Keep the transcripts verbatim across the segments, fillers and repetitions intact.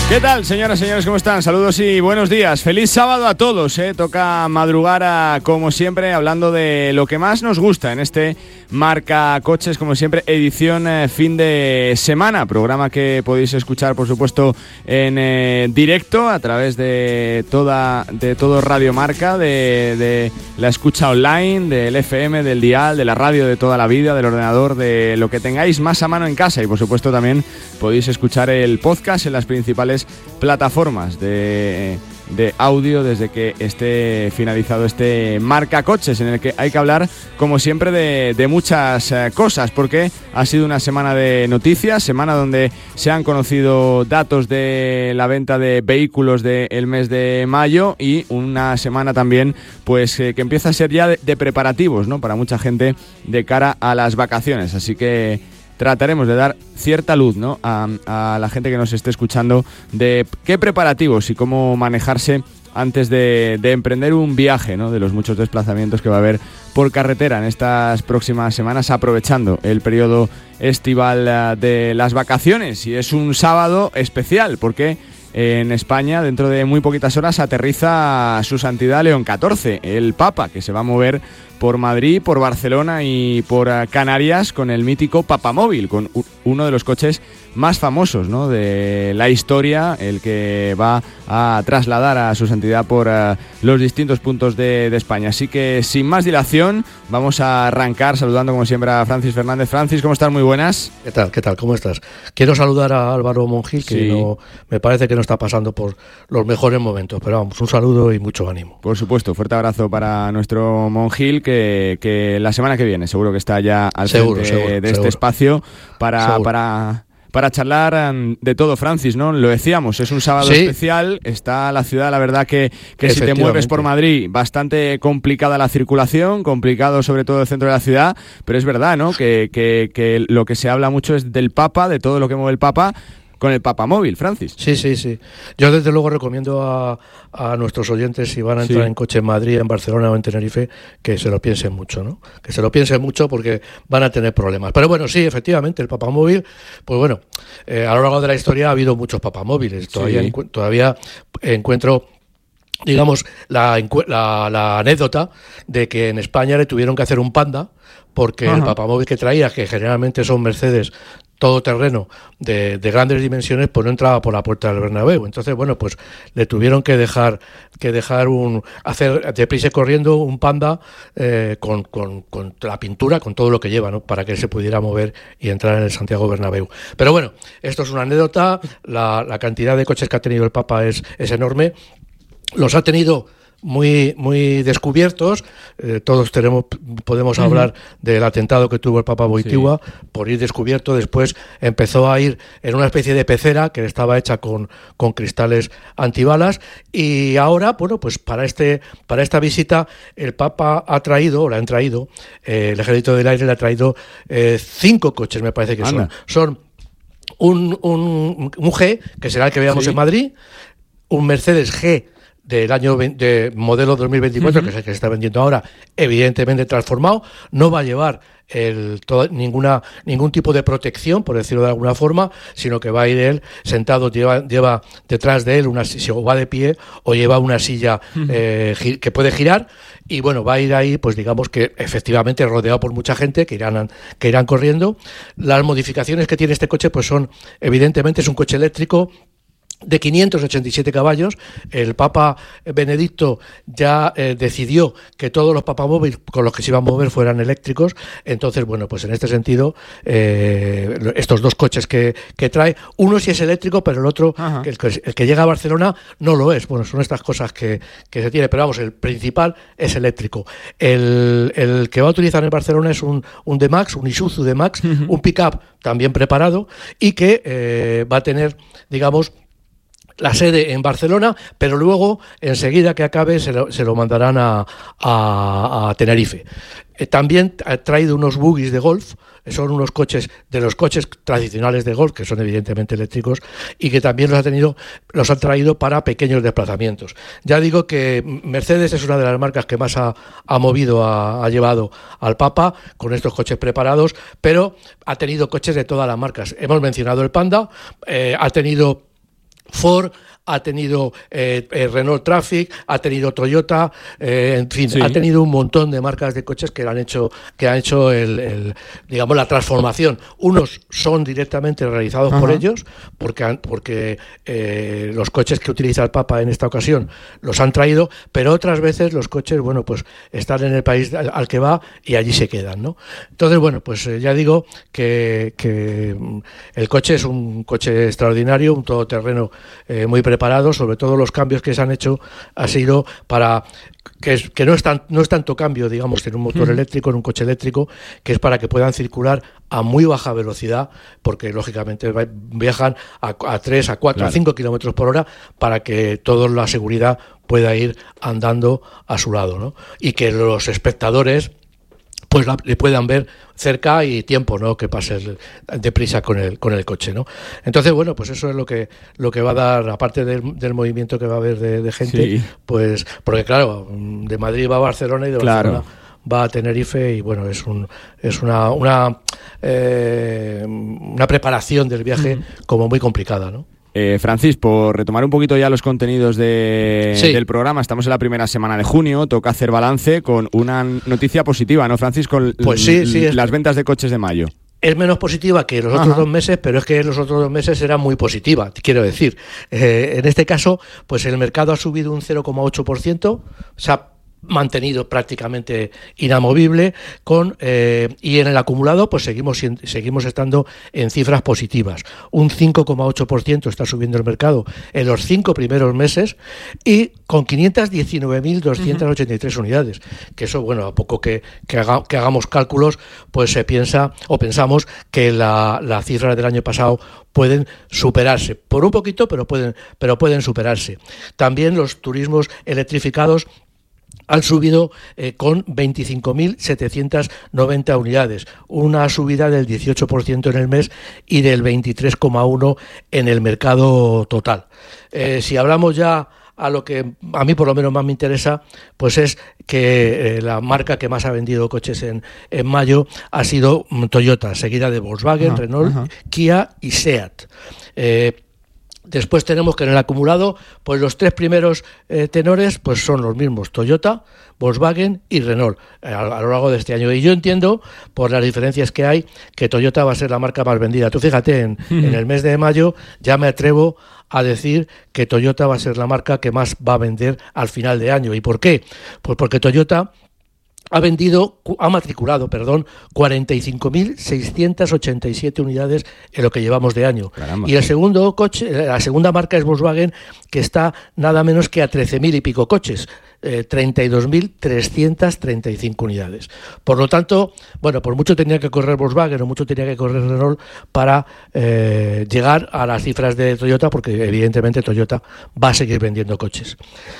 ¿Qué tal, señoras y señores? ¿Cómo están? Saludos y buenos días. Feliz sábado a todos, ¿eh? Toca madrugar, a, como siempre, hablando de lo que más nos gusta en este Marca Coches, como siempre, edición eh, fin de semana. Programa que podéis escuchar, por supuesto, en eh, directo a través de toda de todo Radio Marca, de, de la escucha online, del F M, del dial, de la radio de toda la vida, del ordenador, de lo que tengáis más a mano en casa. Y, por supuesto, también podéis escuchar el podcast en las principales plataformas de, de audio desde que esté finalizado este Marca Coches, en el que hay que hablar, como siempre, de, de muchas eh, cosas, porque ha sido una semana de noticias, semana donde se han conocido datos de la venta de vehículos del mes de mayo, y una semana también pues eh, que empieza a ser ya de, de preparativos, ¿no?, para mucha gente de cara a las vacaciones. Así que trataremos de dar cierta luz, ¿no?, a, a la gente que nos esté escuchando de qué preparativos y cómo manejarse antes de, de emprender un viaje, ¿no?, de los muchos desplazamientos que va a haber por carretera en estas próximas semanas, aprovechando el periodo estival de las vacaciones. Y es un sábado especial porque en España, dentro de muy poquitas horas, aterriza Su Santidad León catorce, el Papa, que se va a mover por Madrid, por Barcelona y por Canarias con el mítico Papamóvil, con uno de los coches más famosos, ¿no?, de la historia, el que va a trasladar a Su Santidad por uh, los distintos puntos de, de España. Así que, sin más dilación, vamos a arrancar saludando, como siempre, a Francis Fernández. Francis, ¿cómo estás? Muy buenas. ¿Qué tal? ¿Qué tal? ¿Cómo estás? Quiero saludar a Álvaro Mongil, que sí. no, me parece que no está pasando por los mejores momentos, pero vamos, un saludo y mucho ánimo. Por supuesto, fuerte abrazo para nuestro Mongil, que, que la semana que viene seguro que está ya al seguro, frente seguro, de seguro. este espacio para... Seguro. para Para charlar de todo, Francis, ¿no? Lo decíamos, es un sábado sí. especial, está la ciudad, la verdad que, que si te mueves por Madrid, bastante complicada la circulación, complicado sobre todo el centro de la ciudad, pero es verdad, ¿no?, que, que, que lo que se habla mucho es del Papa, de todo lo que mueve el Papa, con el Papamóvil, Francis. Sí, sí, sí. Yo desde luego recomiendo a, a nuestros oyentes, si van a entrar sí. en coche en Madrid, en Barcelona o en Tenerife, que se lo piensen mucho, ¿no? Que se lo piensen mucho porque van a tener problemas. Pero bueno, sí, efectivamente, el Papamóvil, pues bueno, eh, a lo largo de la historia ha habido muchos Papamóviles. Todavía, sí. encu- todavía encuentro, digamos, la, la, la anécdota de que en España le tuvieron que hacer un Panda porque Ajá. el Papamóvil que traía, que generalmente son Mercedes todoterreno de, de grandes dimensiones, pues no entraba por la puerta del Bernabéu. Entonces, bueno, pues le tuvieron que dejar que dejar un hacer deprisa corriendo un Panda eh, con, con, con la pintura, con todo lo que lleva, ¿no?, para que se pudiera mover y entrar en el Santiago Bernabéu. Pero bueno, esto es una anécdota. La, la cantidad de coches que ha tenido el Papa es, es enorme. Los ha tenido muy muy descubiertos. Eh, todos tenemos podemos uh-huh. hablar del atentado que tuvo el Papa Wojtyła, sí. por ir descubierto. Después empezó a ir en una especie de pecera que estaba hecha con, con cristales antibalas, y ahora, bueno, pues para este para esta visita el Papa ha traído, o le han traído, eh, el Ejército del Aire le ha traído eh, cinco coches, me parece que Anda. son. Son un, un, un G, que será el que veamos sí. en Madrid, un Mercedes G del año de modelo dos mil veinticuatro, uh-huh. que es el que se está vendiendo ahora, evidentemente transformado. No va a llevar el, todo, ninguna ningún tipo de protección, por decirlo de alguna forma, sino que va a ir él sentado, lleva, lleva detrás de él una silla, o va de pie, o lleva una silla uh-huh. eh, gi- que puede girar, y bueno, va a ir ahí, pues digamos que efectivamente rodeado por mucha gente que irán, que irán corriendo. Las modificaciones que tiene este coche, pues son, evidentemente, es un coche eléctrico de quinientos ochenta y siete caballos. El Papa Benedicto ya eh, decidió que todos los Papamóviles con los que se iban a mover fueran eléctricos. Entonces, bueno, pues en este sentido, eh, estos dos coches que, que trae, uno sí es eléctrico, pero el otro, el que, el que llega a Barcelona, no lo es. Bueno, son estas cosas que, que se tiene, pero vamos, el principal es eléctrico. El, el que va a utilizar en Barcelona es un, un D-Max, un Isuzu D-Max, uh-huh. un pick-up también preparado, y que eh, va a tener, digamos, la sede en Barcelona, pero luego, enseguida que acabe, se lo, se lo mandarán a, a, a Tenerife. Eh, también ha traído unos buggies de golf, son unos coches de los coches tradicionales de golf, que son evidentemente eléctricos, y que también los ha tenido, los han traído para pequeños desplazamientos. Ya digo que Mercedes es una de las marcas que más ha, ha movido, ha, ha llevado al Papa con estos coches preparados, pero ha tenido coches de todas las marcas. Hemos mencionado el Panda, eh, ha tenido Ford, ha tenido eh, eh, Renault Traffic, ha tenido Toyota, eh, en fin, sí. ha tenido un montón de marcas de coches que han hecho, que han hecho el, el, digamos, la transformación. Unos son directamente realizados Ajá. por ellos, porque, han, porque eh, los coches que utiliza el Papa en esta ocasión los han traído, pero otras veces los coches, bueno, pues están en el país al, al que va y allí se quedan, ¿no? Entonces, bueno, pues eh, ya digo que, que el coche es un coche extraordinario, un todoterreno eh, muy preparado. Preparado, sobre todo los cambios que se han hecho ha sido para que, es, que no, es tan, no es tanto cambio, digamos, en un motor eléctrico, en un coche eléctrico, que es para que puedan circular a muy baja velocidad, porque lógicamente viajan a, a tres, a cuatro, claro. a cinco kilómetros por hora, para que toda la seguridad pueda ir andando a su lado, ¿no? Y que los espectadores pues la, le puedan ver cerca y tiempo, ¿no?, que pase deprisa con el con el coche, ¿no? Entonces, bueno, pues eso es lo que lo que va a dar, aparte del, del movimiento que va a haber de, de gente, sí. pues porque claro, de Madrid va a Barcelona y de claro. Barcelona va a Tenerife y bueno, es un es una una eh, una preparación del viaje uh-huh. como muy complicada, ¿no? Eh, Francis, por retomar un poquito ya los contenidos de, sí. del programa, estamos en la primera semana de junio, toca hacer balance con una noticia positiva, ¿no, Francis? Con pues sí, sí, l- las es... ventas de coches de mayo. Es menos positiva que los otros Ajá. dos meses, pero es que los otros dos meses era muy positiva, quiero decir. Eh, en este caso, pues el mercado ha subido un cero coma ocho por ciento, o sea, mantenido prácticamente inamovible con eh, y en el acumulado pues seguimos seguimos estando en cifras positivas. Un cinco coma ocho por ciento está subiendo el mercado en los cinco primeros meses y con quinientas diecinueve mil doscientas ochenta y tres uh-huh. unidades, que eso, bueno, a poco que, que, haga, que hagamos cálculos, pues se piensa o pensamos que la, la cifra del año pasado pueden superarse por un poquito, pero pueden pero pueden superarse. También los turismos electrificados han subido eh, con veinticinco mil setecientas noventa unidades, una subida del dieciocho por ciento en el mes y del veintitrés coma uno por ciento en el mercado total. Eh, si hablamos ya a lo que a mí por lo menos más me interesa, pues es que eh, la marca que más ha vendido coches en, en mayo ha sido Toyota, seguida de Volkswagen, ajá, Renault, ajá. Kia y SEAT. Eh, Después tenemos que en el acumulado, pues los tres primeros eh, tenores pues son los mismos, Toyota, Volkswagen y Renault, eh, a, a lo largo de este año. Y yo entiendo, por las diferencias que hay, que Toyota va a ser la marca más vendida. Tú fíjate, en, uh-huh. en el mes de mayo ya me atrevo a decir que Toyota va a ser la marca que más va a vender al final de año. ¿Y por qué? Pues porque Toyota ha vendido, ha matriculado, perdón, cuarenta y cinco mil seiscientas ochenta y siete unidades en lo que llevamos de año. Caramba. Y el segundo coche, la segunda marca es Volkswagen, que está nada menos que a trece mil y pico coches, eh, treinta y dos mil trescientas treinta y cinco unidades. Por lo tanto, bueno, por mucho tenía que correr Volkswagen o mucho tenía que correr Renault para eh, llegar a las cifras de Toyota, porque evidentemente Toyota va a seguir vendiendo coches.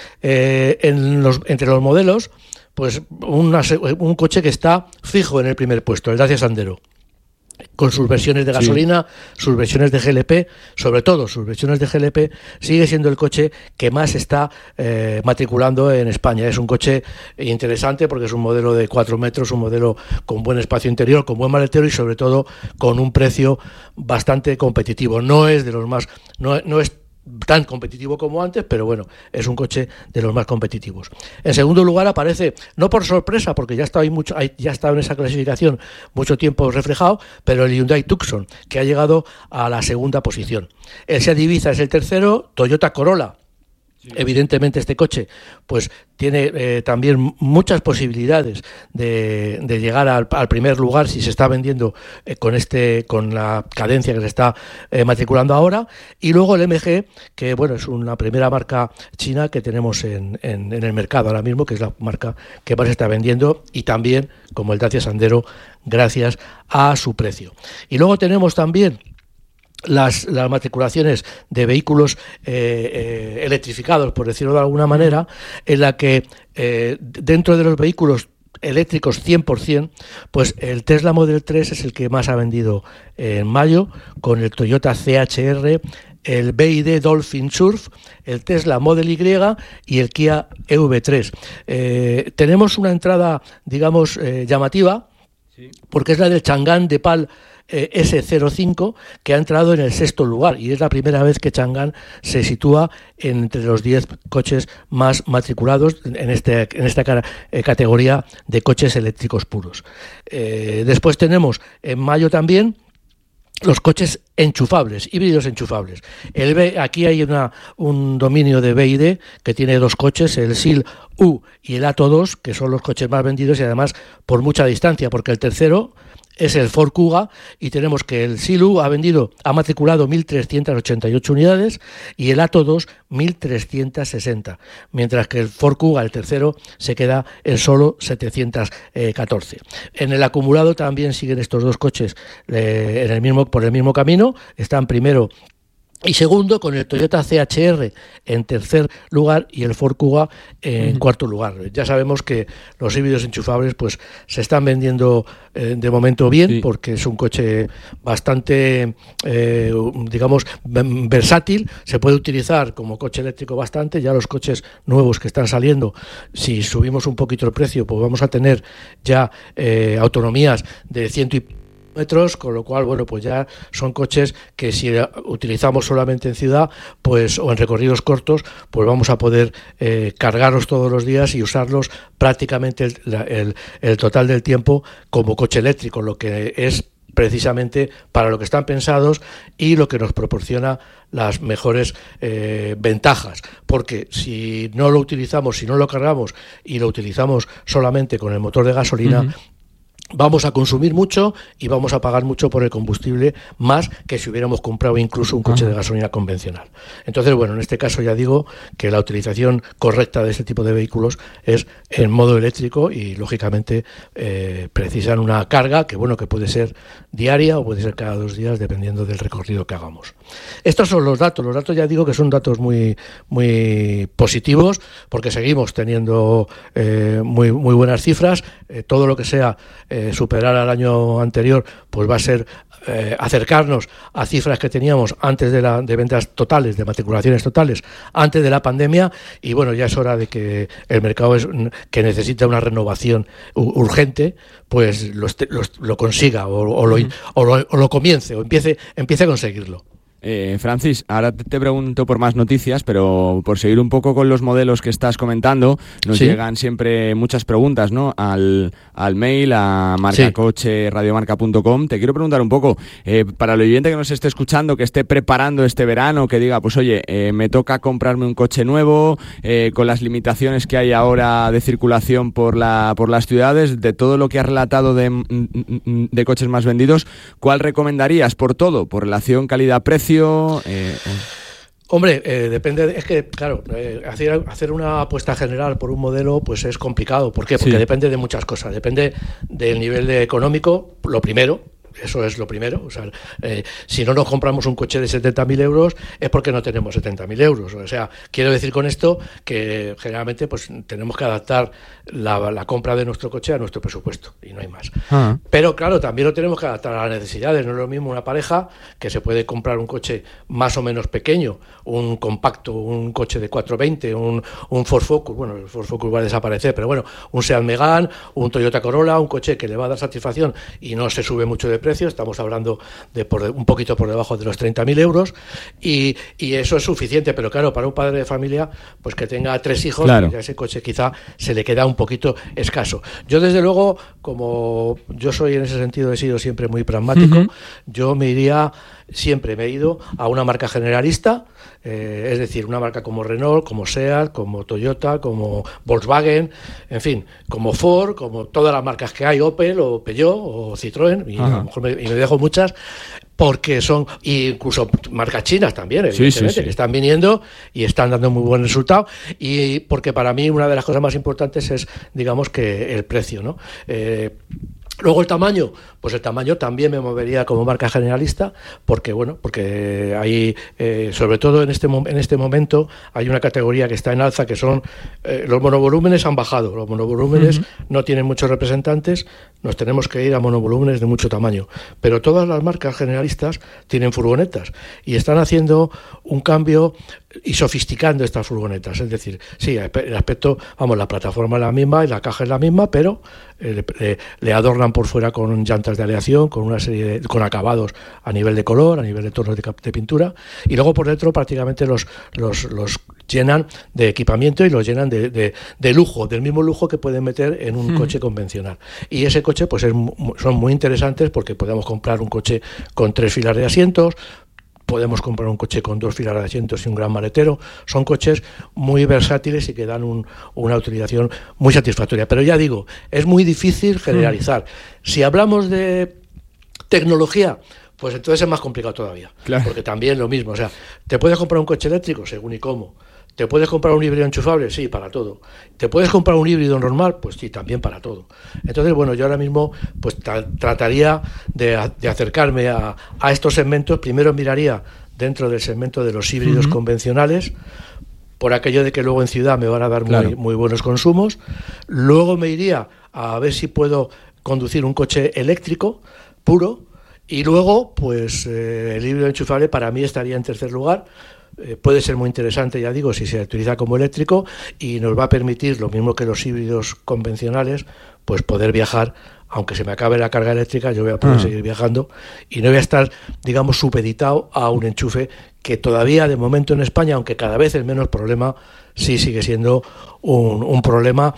Eh, en los, entre los modelos, pues una, un coche que está fijo en el primer puesto, el Dacia Sandero, con sus versiones de gasolina, sí. sus versiones de G L P, sobre todo sus versiones de G L P, sigue siendo el coche que más está eh, matriculando en España. Es un coche interesante porque es un modelo de cuatro metros, un modelo con buen espacio interior, con buen maletero y sobre todo con un precio bastante competitivo. No es de los más, no, no es tan competitivo como antes, pero bueno, es un coche de los más competitivos. En segundo lugar aparece, no por sorpresa, porque ya estaba ahí mucho, ya estaba en esa clasificación mucho tiempo reflejado, pero el Hyundai Tucson, que ha llegado a la segunda posición. El Seat Ibiza es el tercero, Toyota Corolla. Sí. Evidentemente este coche pues tiene eh, también muchas posibilidades de, de llegar al, al primer lugar si se está vendiendo eh, con este con la cadencia que se está eh, matriculando ahora. Y luego el M G, que bueno, es una primera marca china que tenemos en, en, en el mercado ahora mismo, que es la marca que más se está vendiendo, y también como el Dacia Sandero, gracias a su precio. Y luego tenemos también Las, las matriculaciones de vehículos eh, eh, electrificados, por decirlo de alguna manera, en la que eh, dentro de los vehículos eléctricos cien por ciento, pues el Tesla Model tres es el que más ha vendido en mayo, con el Toyota C H R, el B Y D Dolphin Surf, el Tesla Model Y y el Kia E V tres. Eh, tenemos una entrada, digamos, eh, llamativa, sí. porque es la del Chang'an de Pal eh, ese cero cinco, que ha entrado en el sexto lugar, y es la primera vez que Chang'an se sitúa entre los diez coches más matriculados en, este, en esta cara, eh, categoría de coches eléctricos puros. Eh, después tenemos en mayo también los coches enchufables, híbridos enchufables. El B, aquí hay una, un dominio de B y D que tiene dos coches, el S I L U y el Atto dos, que son los coches más vendidos y además por mucha distancia, porque el tercero es el Ford Kuga, y tenemos que el S I L U ha vendido, ha matriculado mil trescientas ochenta y ocho unidades y el Atto dos mil trescientas sesenta, mientras que el Ford Kuga, el tercero, se queda en solo setecientos catorce. En el acumulado también siguen estos dos coches eh, en el mismo, por el mismo camino, están primero y segundo con el Toyota C H R en tercer lugar y el Ford Kuga en uh-huh. cuarto lugar. Ya sabemos que los híbridos enchufables pues se están vendiendo eh, de momento bien, sí, porque es un coche bastante, eh, digamos, versátil. Se puede utilizar como coche eléctrico bastante. Ya los coches nuevos que están saliendo, si subimos un poquito el precio, pues vamos a tener ya eh, autonomías de ciento y metros, con lo cual, bueno, pues ya son coches que si utilizamos solamente en ciudad, pues o en recorridos cortos, pues vamos a poder eh, cargarlos todos los días y usarlos prácticamente el, el, el total del tiempo como coche eléctrico, lo que es precisamente para lo que están pensados y lo que nos proporciona las mejores eh, ventajas, porque si no lo utilizamos, si no lo cargamos y lo utilizamos solamente con el motor de gasolina, uh-huh, vamos a consumir mucho y vamos a pagar mucho por el combustible, más que si hubiéramos comprado incluso un coche de gasolina convencional. Entonces, bueno, en este caso ya digo que la utilización correcta de este tipo de vehículos es en modo eléctrico y, lógicamente, eh, precisan una carga que, bueno, que puede ser diaria o puede ser cada dos días, dependiendo del recorrido que hagamos. Estos son los datos. Los datos ya digo que son datos muy, muy positivos, porque seguimos teniendo eh, muy, muy buenas cifras. Eh, todo lo que sea eh, superar al año anterior, pues va a ser eh, acercarnos a cifras que teníamos antes de la de ventas totales, de matriculaciones totales, antes de la pandemia, y bueno, ya es hora de que el mercado es, que necesita una renovación urgente, pues lo, lo, lo consiga o, o, lo, o, lo, o lo comience o empiece, empiece a conseguirlo. Eh, Francis, ahora te pregunto por más noticias, pero por seguir un poco con los modelos que estás comentando, nos ¿sí? llegan siempre muchas preguntas, ¿no? Al, al mail, a marcacoche radiomarca punto com. Te quiero preguntar un poco, eh, para el oyente que nos esté escuchando, que esté preparando este verano, que diga, pues oye, eh, me toca comprarme un coche nuevo, eh, con las limitaciones que hay ahora de circulación por la por las ciudades, de todo lo que has relatado de, de coches más vendidos, ¿cuál recomendarías por todo? ¿Por relación calidad-precio? Eh, Hombre, eh, depende, de, es que claro, eh, hacer, hacer una apuesta general por un modelo pues es complicado. ¿Por qué? Porque sí, depende de muchas cosas. Depende del nivel de económico, lo primero. Eso es lo primero. O sea, eh, si no nos compramos un coche de setenta mil euros es porque no tenemos setenta mil euros. O sea, quiero decir con esto que generalmente pues tenemos que adaptar la, la compra de nuestro coche a nuestro presupuesto y no hay más. Ah. Pero claro, también lo tenemos que adaptar a las necesidades. No es lo mismo una pareja que se puede comprar un coche más o menos pequeño, un compacto, un coche de cuatrocientos veinte, un, un Ford Focus. Bueno, el Ford Focus va a desaparecer, pero bueno, un Seat Megane, un Toyota Corolla, un coche que le va a dar satisfacción y no se sube mucho de precio. Estamos hablando de por, un poquito por debajo de los treinta mil euros y, y eso es suficiente, pero claro, para un padre de familia pues que tenga tres hijos, claro, pues ya ese coche quizá se le queda un poquito escaso. Yo desde luego, como yo soy en ese sentido, he sido siempre muy pragmático, uh-huh, yo me iría, siempre me he ido a una marca generalista, eh, es decir, una marca como Renault, como Seat, como Toyota, como Volkswagen, en fin, como Ford, como todas las marcas que hay, Opel o Peugeot o Citroën, y uh-huh, a lo mejor me, y me dejo muchas, porque son, incluso marcas chinas también, evidentemente, sí, sí, sí, que están viniendo y están dando muy buen resultado, y porque para mí una de las cosas más importantes es, digamos, que el precio, ¿no? Eh, Luego el tamaño, pues el tamaño también me movería como marca generalista, porque bueno, porque hay, eh, sobre todo en este en este momento, hay una categoría que está en alza, que son eh, los monovolúmenes han bajado, los monovolúmenes uh-huh, no tienen muchos representantes, nos tenemos que ir a monovolúmenes de mucho tamaño, pero todas las marcas generalistas tienen furgonetas y están haciendo un cambio y sofisticando estas furgonetas. Es decir, sí, el aspecto, vamos, la plataforma es la misma y la caja es la misma, pero eh, le, le adornan por fuera con llantas de aleación, con una serie de, con acabados a nivel de color, a nivel de tonos de, de pintura, y luego por dentro prácticamente los, los, los llenan de equipamiento y los llenan de, de, de lujo, del mismo lujo que pueden meter en un mm. coche convencional. Y ese coche pues es, son muy interesantes porque podemos comprar un coche con tres filas de asientos, podemos comprar un coche con dos filas de asientos y un gran maletero. Son coches muy versátiles y que dan un, una utilización muy satisfactoria. Pero ya digo, es muy difícil generalizar. Mm. Si hablamos de tecnología, pues entonces es más complicado todavía. Claro. Porque también lo mismo. O sea, ¿te puedes comprar un coche eléctrico? Según y cómo. ¿Te puedes comprar un híbrido enchufable? Sí, para todo. ¿Te puedes comprar un híbrido normal? Pues sí, también para todo. Entonces, bueno, yo ahora mismo pues tra- trataría de, de acercarme a, a estos segmentos. Primero miraría dentro del segmento de los híbridos uh-huh. convencionales, por aquello de que luego en ciudad me van a dar claro. muy, muy buenos consumos. Luego me iría a ver si puedo conducir un coche eléctrico puro. Y luego, pues eh, el híbrido enchufable para mí estaría en tercer lugar. Eh, puede ser muy interesante, ya digo, si se utiliza como eléctrico y nos va a permitir, lo mismo que los híbridos convencionales, pues poder viajar, aunque se me acabe la carga eléctrica, yo voy a poder uh-huh. seguir viajando y no voy a estar, digamos, supeditado a un enchufe que todavía de momento en España, aunque cada vez es menos problema, sí sigue siendo un, un problema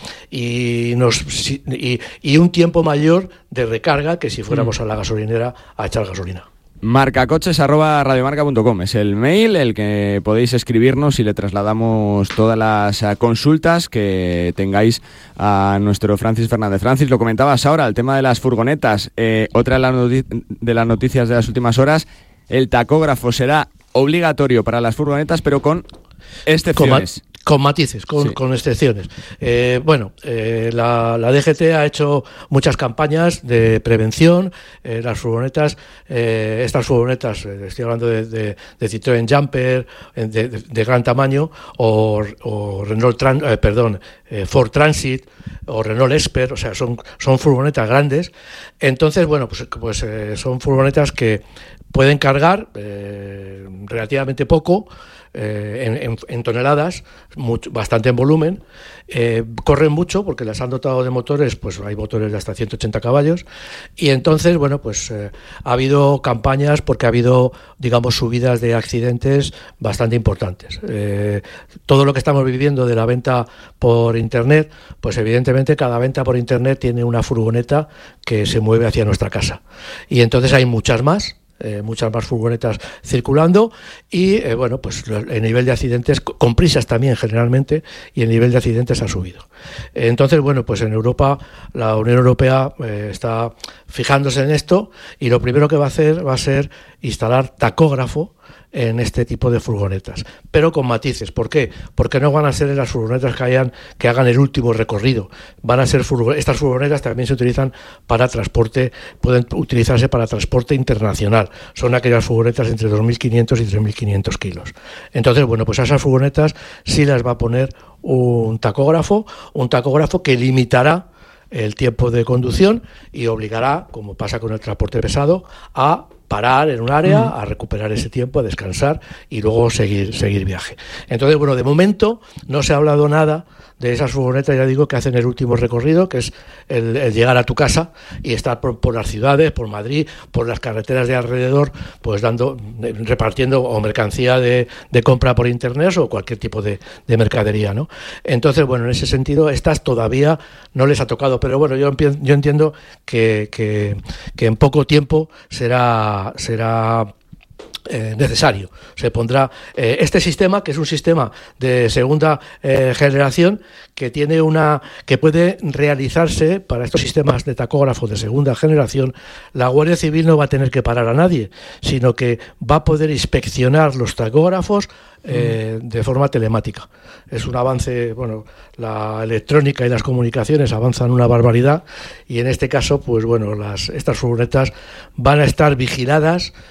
y, nos, y, y un tiempo mayor de recarga que si fuéramos uh-huh. a la gasolinera a echar gasolina. marcacoches arroba radiomarca punto com es el mail, el que podéis escribirnos y le trasladamos todas las consultas que tengáis a nuestro Francis Fernández. Francis, lo comentabas ahora, el tema de las furgonetas. Eh, otra de las, noti- de las noticias de las últimas horas, el tacógrafo será obligatorio para las furgonetas, pero con excepciones. Con matices, con, sí. con excepciones. Eh, bueno, eh, la, la D G T ha hecho muchas campañas de prevención. Eh, las furgonetas, eh, estas furgonetas, eh, estoy hablando de, de, de Citroën Jumper, de, de, de gran tamaño, o, o Renault, Tran, eh, perdón, eh, Ford Transit o Renault Esper, o sea, son, son furgonetas grandes. Entonces, bueno, pues, pues eh, son furgonetas que pueden cargar eh, relativamente poco, Eh, en, en, en toneladas, mucho, bastante en volumen, eh, corren mucho porque las han dotado de motores, pues hay motores de hasta ciento ochenta caballos, y entonces, bueno, pues eh, ha habido campañas porque ha habido, digamos, subidas de accidentes bastante importantes. Eh, todo lo que estamos viviendo de la venta por internet, pues evidentemente cada venta por internet tiene una furgoneta que se mueve hacia nuestra casa, y entonces hay muchas más. Eh, muchas más furgonetas circulando y eh, bueno, pues el nivel de accidentes, con prisas también generalmente, y el nivel de accidentes ha subido. Entonces, bueno, pues en Europa, la Unión Europea eh, está fijándose en esto, y lo primero que va a hacer va a ser instalar tacógrafo en este tipo de furgonetas, pero con matices. ¿Por qué? Porque no van a ser las furgonetas que hayan que hagan el último recorrido. Van a ser furgo- estas furgonetas también se utilizan para transporte, pueden utilizarse para transporte internacional. Son aquellas furgonetas entre dos mil quinientos y tres mil quinientos kilos. Entonces, bueno, pues a esas furgonetas sí las va a poner un tacógrafo, un tacógrafo que limitará el tiempo de conducción y obligará, como pasa con el transporte pesado, a parar en un área, a recuperar ese tiempo, a descansar y luego seguir seguir viaje. Entonces, bueno, de momento no se ha hablado nada de esas furgonetas, ya digo, que hacen el último recorrido, que es el, el llegar a tu casa y estar por, por las ciudades, por Madrid, por las carreteras de alrededor, pues dando, repartiendo o mercancía de, de compra por internet o cualquier tipo de, de mercadería, ¿no? Entonces, bueno, en ese sentido, estas todavía no les ha tocado, pero bueno, yo, yo entiendo que, que, que en poco tiempo será será Eh, necesario. Se pondrá eh, este sistema, que es un sistema de segunda eh, generación, que tiene una que puede realizarse para estos sistemas de tacógrafo de segunda generación. La Guardia Civil no va a tener que parar a nadie, sino que va a poder inspeccionar los tacógrafos eh, mm. de forma telemática. Es un avance, bueno, la electrónica y las comunicaciones avanzan una barbaridad, y en este caso, pues bueno, las estas furgonetas van a estar vigiladas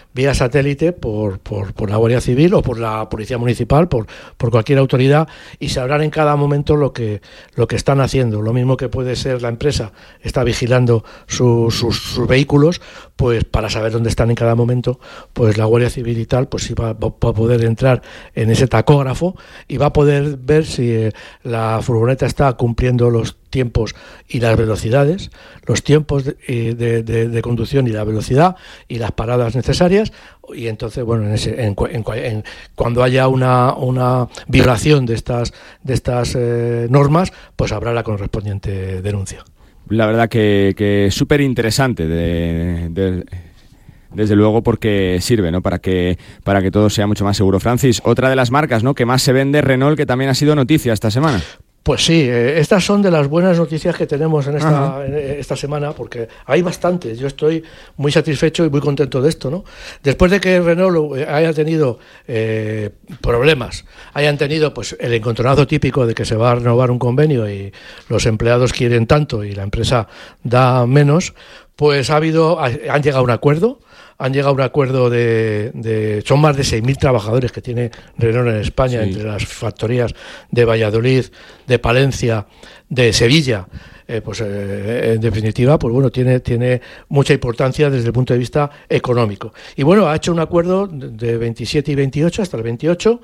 vía satélite por, por, por la Guardia Civil o por la Policía Municipal, por, por cualquier autoridad, y sabrán en cada momento lo que, lo que están haciendo. Lo mismo que puede ser la empresa está vigilando su, sus, sus vehículos, pues para saber dónde están en cada momento, pues la Guardia Civil y tal, pues sí va, va a poder entrar en ese tacógrafo y va a poder ver si eh, la furgoneta está cumpliendo los tiempos y las velocidades, los tiempos de, de, de, de conducción y la velocidad y las paradas necesarias, y entonces, bueno, en ese, en, en, en, cuando haya una, una violación de estas, de estas eh, normas, pues habrá la correspondiente denuncia. La verdad que, que es súper interesante de, de, desde luego, porque sirve, ¿no? Para que, para que todo sea mucho más seguro. Francis, otra de las marcas, ¿no?, que más se vende, Renault, que también ha sido noticia esta semana. Pues sí, eh, estas son de las buenas noticias que tenemos en esta, en esta semana, porque hay bastantes. Yo estoy muy satisfecho y muy contento de esto, ¿no? Después de que Renault haya tenido eh, problemas, hayan tenido pues el encontronazo típico de que se va a renovar un convenio y los empleados quieren tanto y la empresa da menos, pues ha habido, han llegado a un acuerdo. Han llegado a un acuerdo de, de... Son más de seis mil trabajadores que tiene Renault en España, sí, entre las factorías de Valladolid, de Palencia, de Sevilla. Eh, pues eh, en definitiva, pues bueno, tiene, tiene mucha importancia desde el punto de vista económico. Y bueno, ha hecho un acuerdo de veintisiete y veintiocho hasta el veintiocho,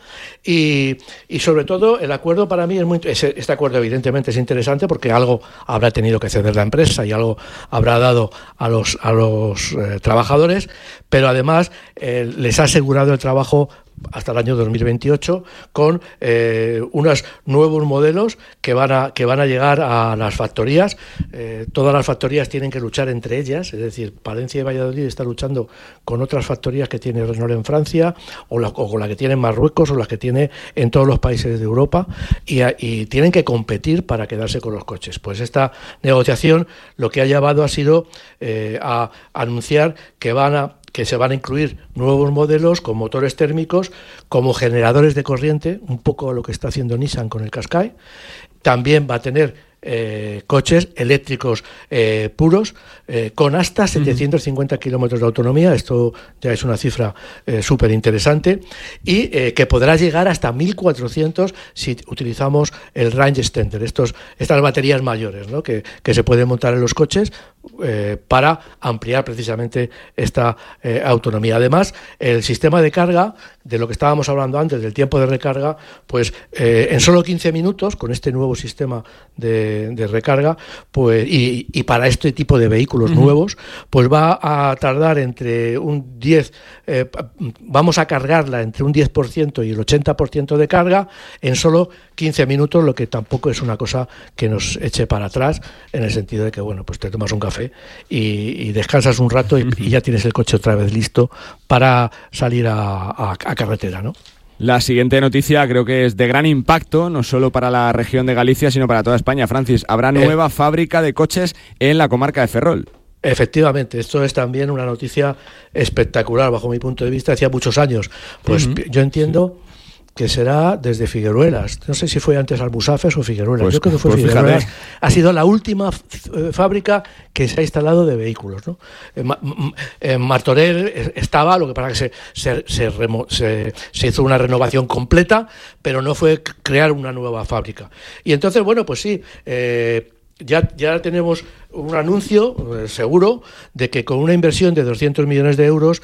y, y sobre todo el acuerdo para mí es muy... Este acuerdo evidentemente es interesante porque algo habrá tenido que ceder la empresa y algo habrá dado a los, a los eh, trabajadores, pero además eh, les ha asegurado el trabajo hasta el año dos mil veintiocho con eh, unos nuevos modelos que van a que van a llegar a las factorías. Eh, todas las factorías tienen que luchar entre ellas, es decir, Palencia y Valladolid están luchando con otras factorías que tiene Renault en Francia o, la, o con la que tiene en Marruecos o las que tiene en todos los países de Europa, y, y tienen que competir para quedarse con los coches. Pues esta negociación lo que ha llevado ha sido eh, a anunciar que van a que se van a incluir nuevos modelos con motores térmicos, como generadores de corriente, un poco lo que está haciendo Nissan con el Qashqai. También va a tener eh, coches eléctricos eh, puros, eh, con hasta setecientos cincuenta kilómetros de autonomía. Esto ya es una cifra eh, súper interesante, y eh, que podrá llegar hasta mil cuatrocientos si utilizamos el range extender, estos, estas baterías mayores, ¿no?, que, que se pueden montar en los coches eh, para ampliar precisamente esta eh, autonomía. Además, el sistema de carga, de lo que estábamos hablando antes, del tiempo de recarga, pues eh, en solo quince minutos, con este nuevo sistema de, de recarga, pues y, y para este tipo de vehículos uh-huh. nuevos, pues va a tardar entre un diez, eh, vamos a cargarla entre un diez por ciento y el ochenta por ciento de carga en solo quince minutos, lo que tampoco es una cosa que nos eche para atrás, en el sentido de que, bueno, pues te tomas un café y, y descansas un rato y, y ya tienes el coche otra vez listo para salir a, a, a carretera, ¿no? La siguiente noticia creo que es de gran impacto, no solo para la región de Galicia, sino para toda España. Francis, habrá nueva eh, fábrica de coches en la comarca de Ferrol. Efectivamente, esto es también una noticia espectacular bajo mi punto de vista. Hacía muchos años, pues uh-huh. yo entiendo... Sí. que será desde Figueruelas. No sé si fue antes Almusafes o Figueruelas. Pues, Yo creo que fue pues Figueruelas. Fíjate. Ha sido la última f- fábrica que se ha instalado de vehículos, ¿no? En, Ma- en Martorell estaba, lo que pasa que se, se, se, remo- se, se hizo una renovación completa, pero no fue crear una nueva fábrica. Y entonces, bueno, pues sí, eh, ya, ya tenemos un anuncio eh, seguro de que con una inversión de doscientos millones de euros,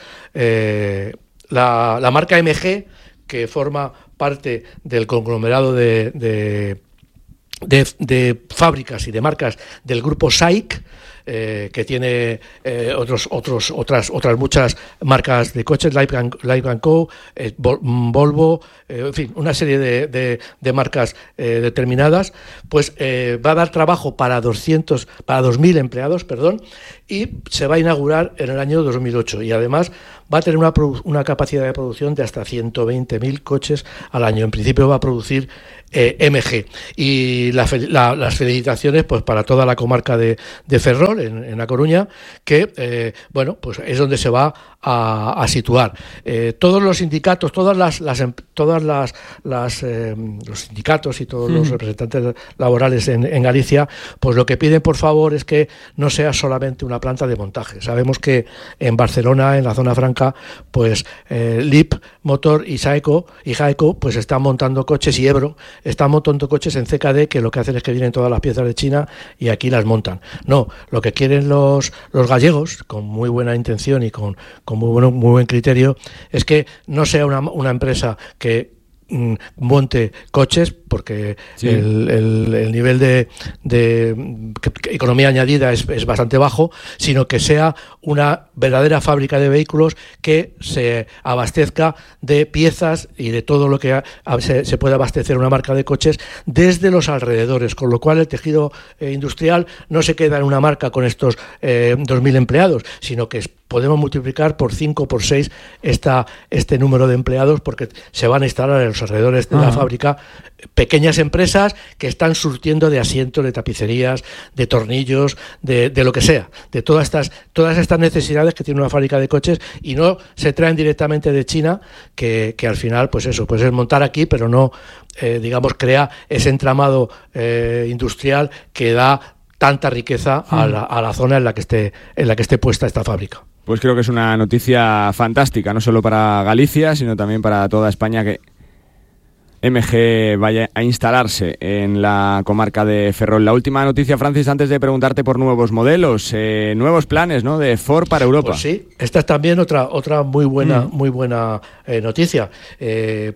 eh, la, la marca M G, que forma parte del conglomerado de, de, de, de fábricas y de marcas del grupo S A I C, eh, que tiene eh, otros, otros, otras, otras muchas marcas de coches, Live and, Live and Co, eh, Volvo, eh, en fin, una serie de, de, de marcas eh, determinadas, pues eh, va a dar trabajo para doscientos, para dos mil empleados, perdón, y se va a inaugurar en el año dos mil ocho, y además va a tener una, una capacidad de producción de hasta ciento veinte mil coches al año. En principio va a producir eh, M G. Y la, la, las felicitaciones pues para toda la comarca de, de Ferrol, en, en A Coruña, que eh, bueno, pues es donde se va a, a situar. Eh, todos los sindicatos, todas las, las todas las, las eh, los sindicatos y todos mm. los representantes laborales en, en Galicia, pues lo que piden por favor es que no sea solamente una planta de montaje. Sabemos que en Barcelona, en la zona franca, Dinamarca, pues eh, Leap Motor y Saeco y Jaeco pues están montando coches, y Ebro están montando coches en C K D, que lo que hacen es que vienen todas las piezas de China y aquí las montan. No, lo que quieren los, los gallegos, con muy buena intención y con, con muy, bueno, muy buen criterio, es que no sea una, una empresa que monte coches, porque sí. el, el, el nivel de, de economía añadida es, es bastante bajo, sino que sea una verdadera fábrica de vehículos que se abastezca de piezas y de todo lo que a, a, se, se puede abastecer una marca de coches desde los alrededores, con lo cual el tejido eh, industrial no se queda en una marca con estos eh, dos mil empleados, sino que es, podemos multiplicar por cinco, por seis esta, este número de empleados, porque se van a instalar en los alrededores de uh-huh. la fábrica pequeñas empresas que están surtiendo de asientos, de tapicerías, de tornillos, de, de lo que sea, de todas estas, todas estas necesidades que tiene una fábrica de coches, y no se traen directamente de China, que, que al final, pues eso, pues es montar aquí, pero no, eh, digamos, crea ese entramado eh, industrial que da tanta riqueza uh-huh. a, la, a la zona en la que esté, en la que esté puesta esta fábrica. Pues creo que es una noticia fantástica, no solo para Galicia, sino también para toda España, que M G vaya a instalarse en la comarca de Ferrol. La última noticia, Francis, antes de preguntarte por nuevos modelos, eh, nuevos planes, ¿no?, de Ford para Europa. Pues sí, esta es también otra otra muy buena mm. muy buena eh, noticia. Eh,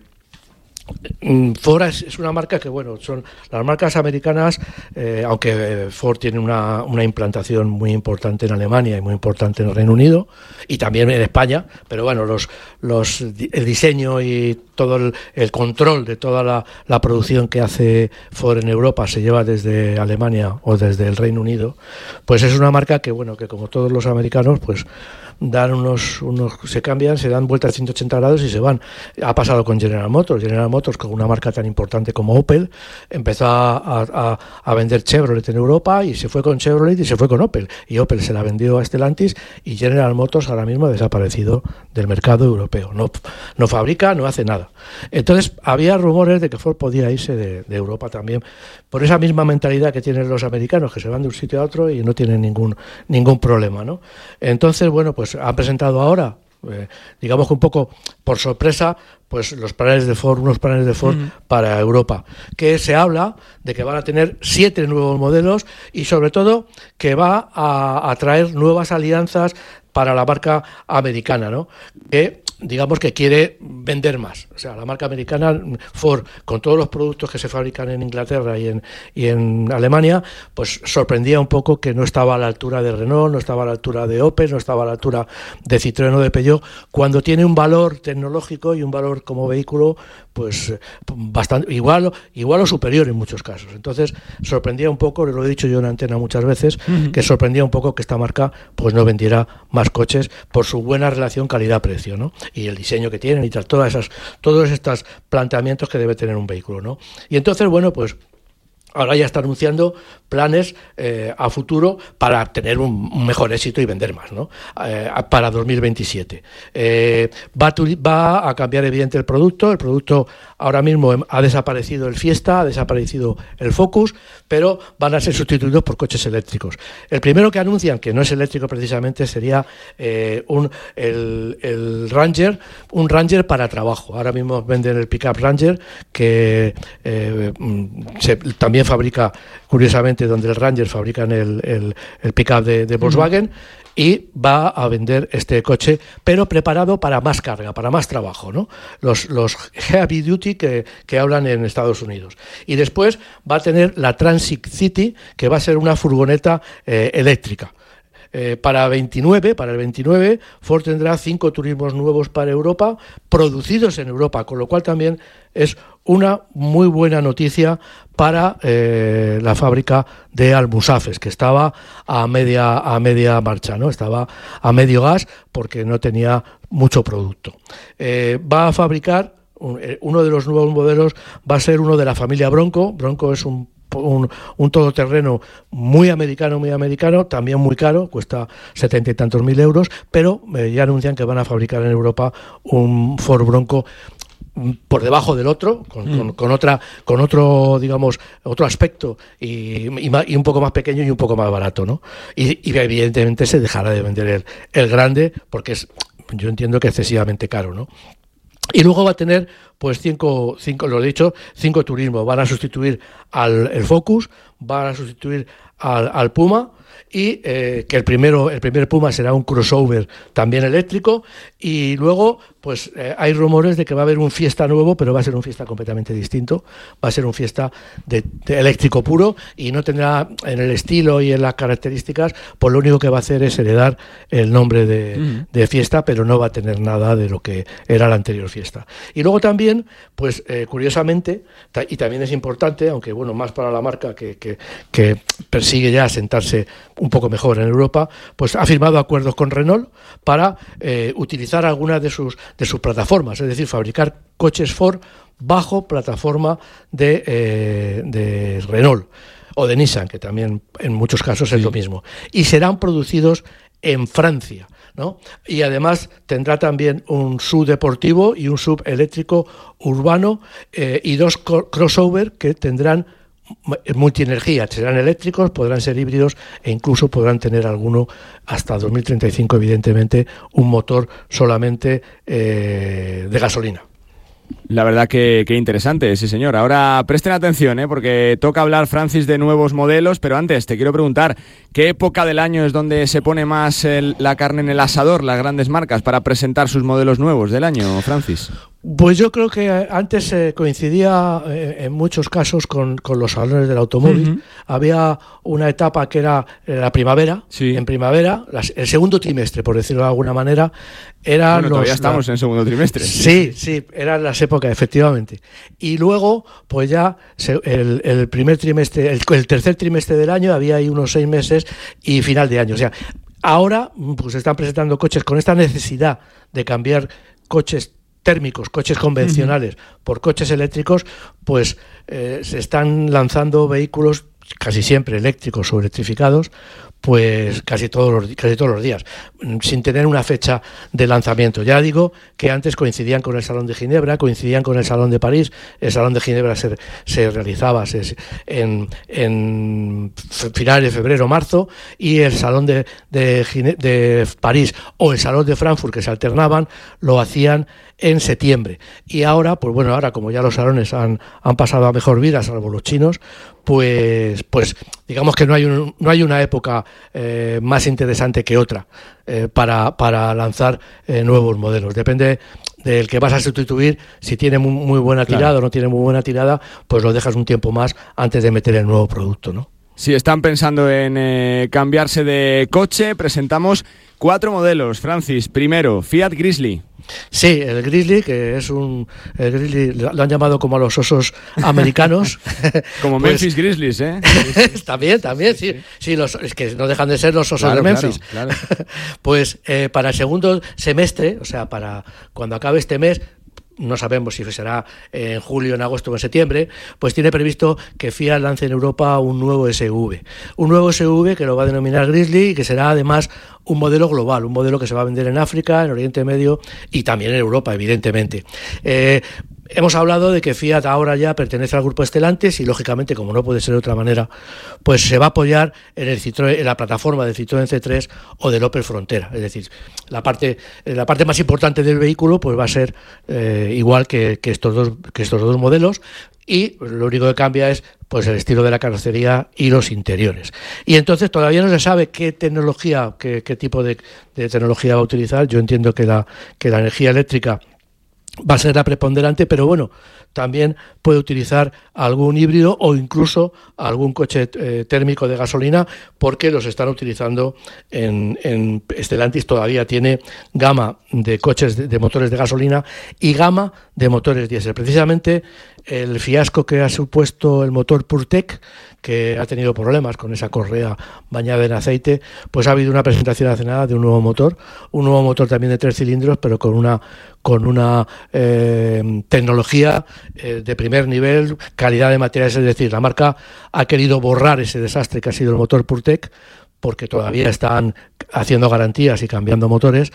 Ford es, es una marca que, bueno, son las marcas americanas, eh, aunque Ford tiene una, una implantación muy importante en Alemania y muy importante en el Reino Unido y también en España, pero bueno, los, los el diseño y todo el, el control de toda la, la producción que hace Ford en Europa se lleva desde Alemania o desde el Reino Unido. Pues es una marca que, bueno, que como todos los americanos, pues dan unos, unos se cambian, se dan vueltas ciento ochenta grados y se van. Ha pasado con General Motors. General Motors, con una marca tan importante como Opel, empezó a, a, a vender Chevrolet en Europa y se fue con Chevrolet y se fue con Opel. Y Opel se la vendió a Stellantis y General Motors ahora mismo ha desaparecido del mercado europeo. No, no fabrica, no hace nada. Entonces, había rumores de que Ford podía irse de, de Europa también, por esa misma mentalidad que tienen los americanos, que se van de un sitio a otro y no tienen ningún, ningún problema, ¿no? Entonces, bueno, pues han presentado ahora, eh, digamos que un poco por sorpresa, pues los planes de Ford, unos planes de Ford mm. para Europa, que se habla de que van a tener siete nuevos modelos y sobre todo que va a, a traer nuevas alianzas para la marca americana, ¿no? Que digamos que quiere vender más. O sea, la marca americana, Ford, con todos los productos que se fabrican en Inglaterra y en, y en Alemania, pues sorprendía un poco que no estaba a la altura de Renault, no estaba a la altura de Opel, no estaba a la altura de Citroën o de Peugeot, cuando tiene un valor tecnológico y un valor como vehículo, pues bastante igual, igual o superior en muchos casos. Entonces, sorprendía un poco, lo he dicho yo en antena muchas veces, uh-huh. que sorprendía un poco que esta marca pues no vendiera más coches por su buena relación calidad-precio, ¿no? Y el diseño que tienen y tal, todas esas, todos estos planteamientos que debe tener un vehículo, ¿no? Y entonces, bueno, pues ahora ya está anunciando planes eh, a futuro para tener un, un mejor éxito y vender más, ¿no? Eh, para dos mil veintisiete. Eh, va, a, va a cambiar evidente el producto. El producto ahora mismo ha desaparecido el Fiesta, ha desaparecido el Focus, pero van a ser sustituidos por coches eléctricos. El primero que anuncian, que no es eléctrico precisamente, sería eh, un, el, el Ranger, un Ranger para trabajo. Ahora mismo venden el Pickup Ranger, que eh, se, también fabrica, curiosamente, donde el Ranger fabrican el, el, el pickup de, de Volkswagen, uh-huh. y va a vender este coche, pero preparado para más carga, para más trabajo, ¿no? Los, los heavy duty que, que hablan en Estados Unidos. Y después va a tener la Transit City, que va a ser una furgoneta eh, eléctrica. Eh, para veintinueve, para el veintinueve, Ford tendrá cinco turismos nuevos para Europa, producidos en Europa, con lo cual también es una muy buena noticia para eh, la fábrica de Almusafes, que estaba a media a media marcha, ¿no? Estaba a medio gas porque no tenía mucho producto. Eh, va a fabricar un, uno de los nuevos modelos, va a ser uno de la familia Bronco. Bronco es un Un, un todoterreno muy americano, muy americano, también muy caro, cuesta setenta y tantos mil euros, pero eh, ya anuncian que van a fabricar en Europa un Ford Bronco por debajo del otro, con, mm. con, con otra, con otro, digamos, otro aspecto y, y, y un poco más pequeño y un poco más barato, ¿no? Y, y evidentemente se dejará de vender el, el grande, porque es yo entiendo que excesivamente caro, ¿no? Y luego va a tener, pues, cinco, cinco, lo he dicho, cinco turismos. Van a sustituir al el Focus, van a sustituir al, al Puma, y eh, que el primero, el primer Puma será un crossover también eléctrico, y luego, pues, eh, hay rumores de que va a haber un Fiesta nuevo, pero va a ser un Fiesta completamente distinto. Va a ser un Fiesta de, de eléctrico puro, y no tendrá, en el estilo y en las características, pues lo único que va a hacer es heredar el nombre de, mm. de Fiesta, pero no va a tener nada de lo que era la anterior Fiesta. Y luego también, pues eh, curiosamente, ta- y también es importante, aunque bueno, más para la marca que, que, que persigue ya asentarse un poco mejor en Europa, pues ha firmado acuerdos con Renault para eh, utilizar algunas de sus de sus plataformas, es decir, fabricar coches Ford bajo plataforma de, eh, de Renault o de Nissan, que también en muchos casos sí. es lo mismo, y serán producidos en Francia, ¿no? Y además tendrá también un S U V deportivo y un S U V eléctrico urbano, eh, y dos crossover que tendrán multienergía, serán eléctricos, podrán ser híbridos e incluso podrán tener alguno hasta dos mil treinta y cinco, evidentemente, un motor solamente eh, de gasolina. La verdad que, que interesante, sí señor. Ahora presten atención, ¿eh? Porque toca hablar, Francis, de nuevos modelos, pero antes te quiero preguntar, ¿qué época del año es donde se pone más el, la carne en el asador, las grandes marcas, para presentar sus modelos nuevos del año, Francis? Pues yo creo que antes eh, coincidía eh, en muchos casos con, con los salones del automóvil. Uh-huh. Había una etapa que era la primavera, sí. en primavera, las, el segundo trimestre, por decirlo de alguna manera, eran bueno, los... todavía estamos la, en segundo trimestre. Sí, sí, eran las épocas, efectivamente. Y luego, pues ya se, el, el primer trimestre, el, el tercer trimestre del año, había ahí unos seis meses y final de año. O sea, ahora pues se están presentando coches con esta necesidad de cambiar coches térmicos, coches convencionales, uh-huh. por coches eléctricos, pues eh, se están lanzando vehículos casi siempre eléctricos o electrificados, pues casi todos los casi todos los días, sin tener una fecha de lanzamiento. Ya digo que antes coincidían con el Salón de Ginebra, coincidían con el Salón de París. El Salón de Ginebra se, se realizaba se, en, en finales de febrero, marzo, y el Salón de, de, Gine, de París o el Salón de Frankfurt, que se alternaban, lo hacían en septiembre. Y ahora, pues bueno, ahora como ya los salones han, han pasado a mejor vida, salvo los chinos, pues pues digamos que no hay un, no hay una época eh, más interesante que otra eh, para, para lanzar eh, nuevos modelos. Depende del que vas a sustituir, si tiene muy, muy buena tirada claro. o no tiene muy buena tirada, pues lo dejas un tiempo más antes de meter el nuevo producto, ¿no? Si están pensando en eh, cambiarse de coche, presentamos cuatro modelos, Francis. Primero, Fiat Grizzly. Sí, el Grizzly, que es un... El Grizzly lo han llamado como a los osos americanos. Como pues, Memphis Grizzlies, ¿eh? también, también, sí. Sí, los, es que no dejan de ser los osos claro, de Memphis. Claro, claro. Pues eh, para el segundo semestre, o sea, para cuando acabe este mes, no sabemos si será en julio, en agosto o en septiembre, pues tiene previsto que Fiat lance en Europa un nuevo S U V. Un nuevo S U V que lo va a denominar Grizzly y que será además un modelo global, un modelo que se va a vender en África, en Oriente Medio y también en Europa, evidentemente. Eh, Hemos hablado de que Fiat ahora ya pertenece al grupo Stellantis y, lógicamente, como no puede ser de otra manera, pues se va a apoyar en, el Citroën, en la plataforma del Citroën C tres o del Opel Frontera. Es decir, la parte la parte más importante del vehículo pues va a ser eh, igual que, que, estos dos, que estos dos modelos, y lo único que cambia es pues el estilo de la carrocería y los interiores. Y entonces todavía no se sabe qué tecnología, qué, qué tipo de, de tecnología va a utilizar. Yo entiendo que la, que la energía eléctrica va a ser la preponderante, pero bueno, también puede utilizar algún híbrido o incluso algún coche eh, térmico de gasolina, porque los están utilizando en, en Stellantis. Todavía tiene gama de coches de, de motores de gasolina y gama de motores diésel. Precisamente el fiasco que ha supuesto el motor PureTech, que ha tenido problemas con esa correa bañada en aceite, pues ha habido una presentación hace nada de un nuevo motor, un nuevo motor también de tres cilindros, pero con una con una eh, tecnología eh, de primer nivel, calidad de materiales. Es decir, la marca ha querido borrar ese desastre que ha sido el motor PureTech, porque todavía están haciendo garantías y cambiando motores,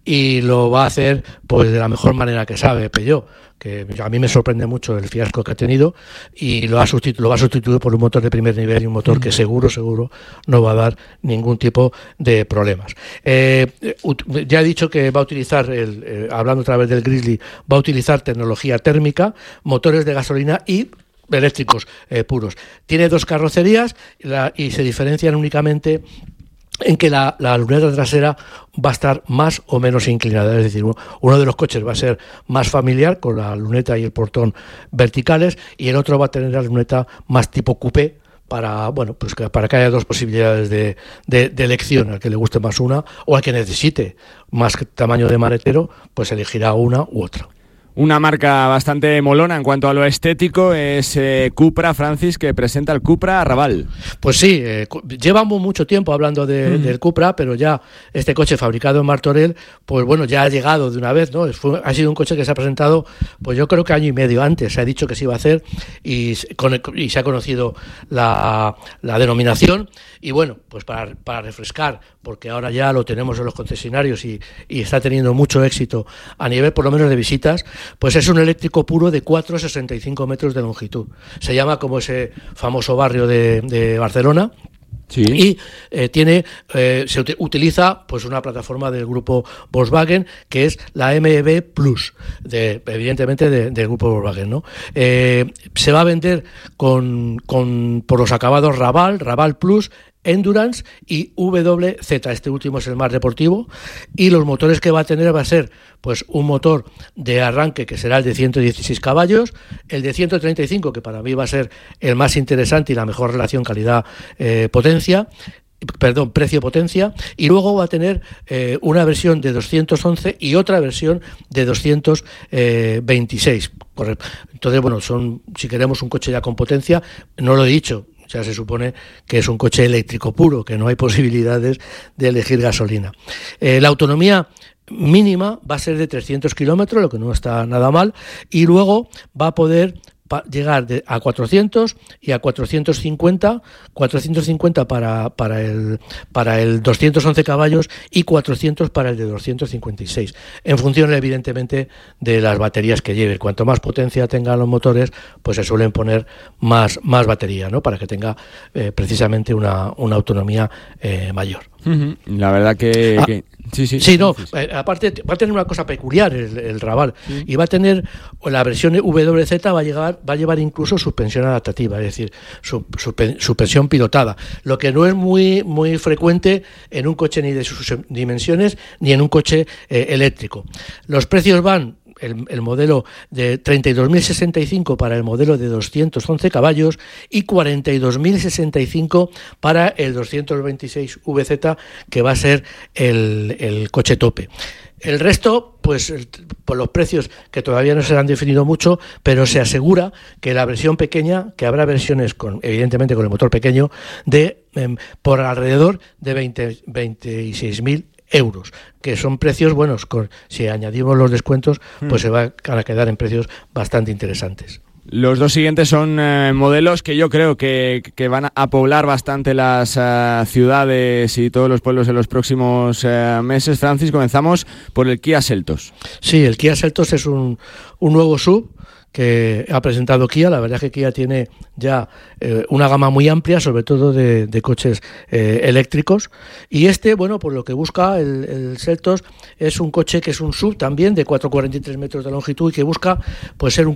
y lo va a hacer pues de la mejor manera que sabe Peugeot, que a mí me sorprende mucho el fiasco que ha tenido, y lo, ha sustitu- lo va a sustituir por un motor de primer nivel y un motor que seguro, seguro no va a dar ningún tipo de problemas. Eh, ut- ya he dicho que va a utilizar, el, eh, hablando otra vez del Grizzly, va a utilizar tecnología térmica, motores de gasolina y eléctricos eh, puros. Tiene dos carrocerías la, y se diferencian únicamente en que la, la luneta trasera va a estar más o menos inclinada, es decir, uno de los coches va a ser más familiar con la luneta y el portón verticales, y el otro va a tener la luneta más tipo coupé, para, bueno, pues que, para que haya dos posibilidades de, de, de elección, al que le guste más una o al que necesite más tamaño de maletero, pues elegirá una u otra. Una marca bastante molona en cuanto a lo estético es eh, Cupra, Francis, que presenta el Cupra Raval. Pues sí, eh, llevamos mucho tiempo hablando de, mm. del Cupra, pero ya este coche fabricado en Martorell, pues bueno, ya ha llegado de una vez, ¿no? Fue, ha sido un coche que se ha presentado, pues yo creo que año y medio antes, se ha dicho que se iba a hacer y, con el, y se ha conocido la, la denominación, y bueno, pues para, para refrescar, porque ahora ya lo tenemos en los concesionarios y, y está teniendo mucho éxito a nivel por lo menos de visitas. Pues es un eléctrico puro de cuatro coma sesenta y cinco metros de longitud. Se llama como ese famoso barrio de, de Barcelona. Sí. Y eh, tiene eh, se ut- utiliza pues una plataforma del grupo Volkswagen, que es la M E B Plus, de, evidentemente de, del grupo Volkswagen, ¿no? Eh, se va a vender con, con por los acabados Raval, Raval Plus, Endurance y W Z. Este último es el más deportivo, y los motores que va a tener va a ser pues un motor de arranque que será el de ciento dieciséis caballos, el de ciento treinta y cinco, que para mí va a ser el más interesante y la mejor relación calidad-potencia, eh, perdón, precio-potencia, y luego va a tener eh, una versión de doscientos once y otra versión de doscientos veintiséis. Entonces, bueno, son, si queremos un coche ya con potencia, no lo he dicho, ya se supone que es un coche eléctrico puro, que no hay posibilidades de elegir gasolina. Eh, la autonomía mínima va a ser de trescientos kilómetros, lo que no está nada mal, y luego va a poder pa- llegar de, a cuatrocientos y a cuatrocientos cincuenta, cuatrocientos cincuenta para, para, el, para el doscientos once caballos y cuatrocientos para el de doscientos cincuenta y seis, en función evidentemente de las baterías que lleve. Cuanto más potencia tengan los motores, pues se suelen poner más, más batería, ¿no? Para que tenga eh, precisamente una, una autonomía eh, mayor. Uh-huh. La verdad que... Ah, que... Sí, sí, sí, no, eh, aparte va a tener una cosa peculiar el, el Raval, sí. Y va a tener, la versión W Z va a llegar, va a llevar incluso suspensión adaptativa, es decir, su, su, suspensión pilotada, lo que no es muy muy frecuente en un coche ni de sus dimensiones ni en un coche eh, eléctrico. Los precios van, El, el modelo de treinta y dos mil sesenta y cinco para el modelo de doscientos once caballos y cuarenta y dos mil sesenta y cinco para el doscientos veintiséis V Z, que va a ser el, el coche tope. El resto, pues por los precios que todavía no se han definido mucho, pero se asegura que la versión pequeña, que habrá versiones con, evidentemente con el motor pequeño, de eh, por alrededor de veinte, veintiséis mil euros, que son precios buenos. Con, si añadimos los descuentos, pues mm. se van a quedar en precios bastante interesantes. Los dos siguientes son eh, modelos que yo creo que, que van a poblar bastante las uh, ciudades y todos los pueblos en los próximos uh, meses. Francis, comenzamos por el Kia Seltos. Sí, el Kia Seltos es un, un nuevo S U V que ha presentado Kia. La verdad es que Kia tiene ya eh, una gama muy amplia, sobre todo de, de coches eh, eléctricos, y este, bueno, por lo que busca el, el Seltos, es un coche que es un S U V también de cuatro coma cuarenta y tres metros de longitud y que busca pues ser un,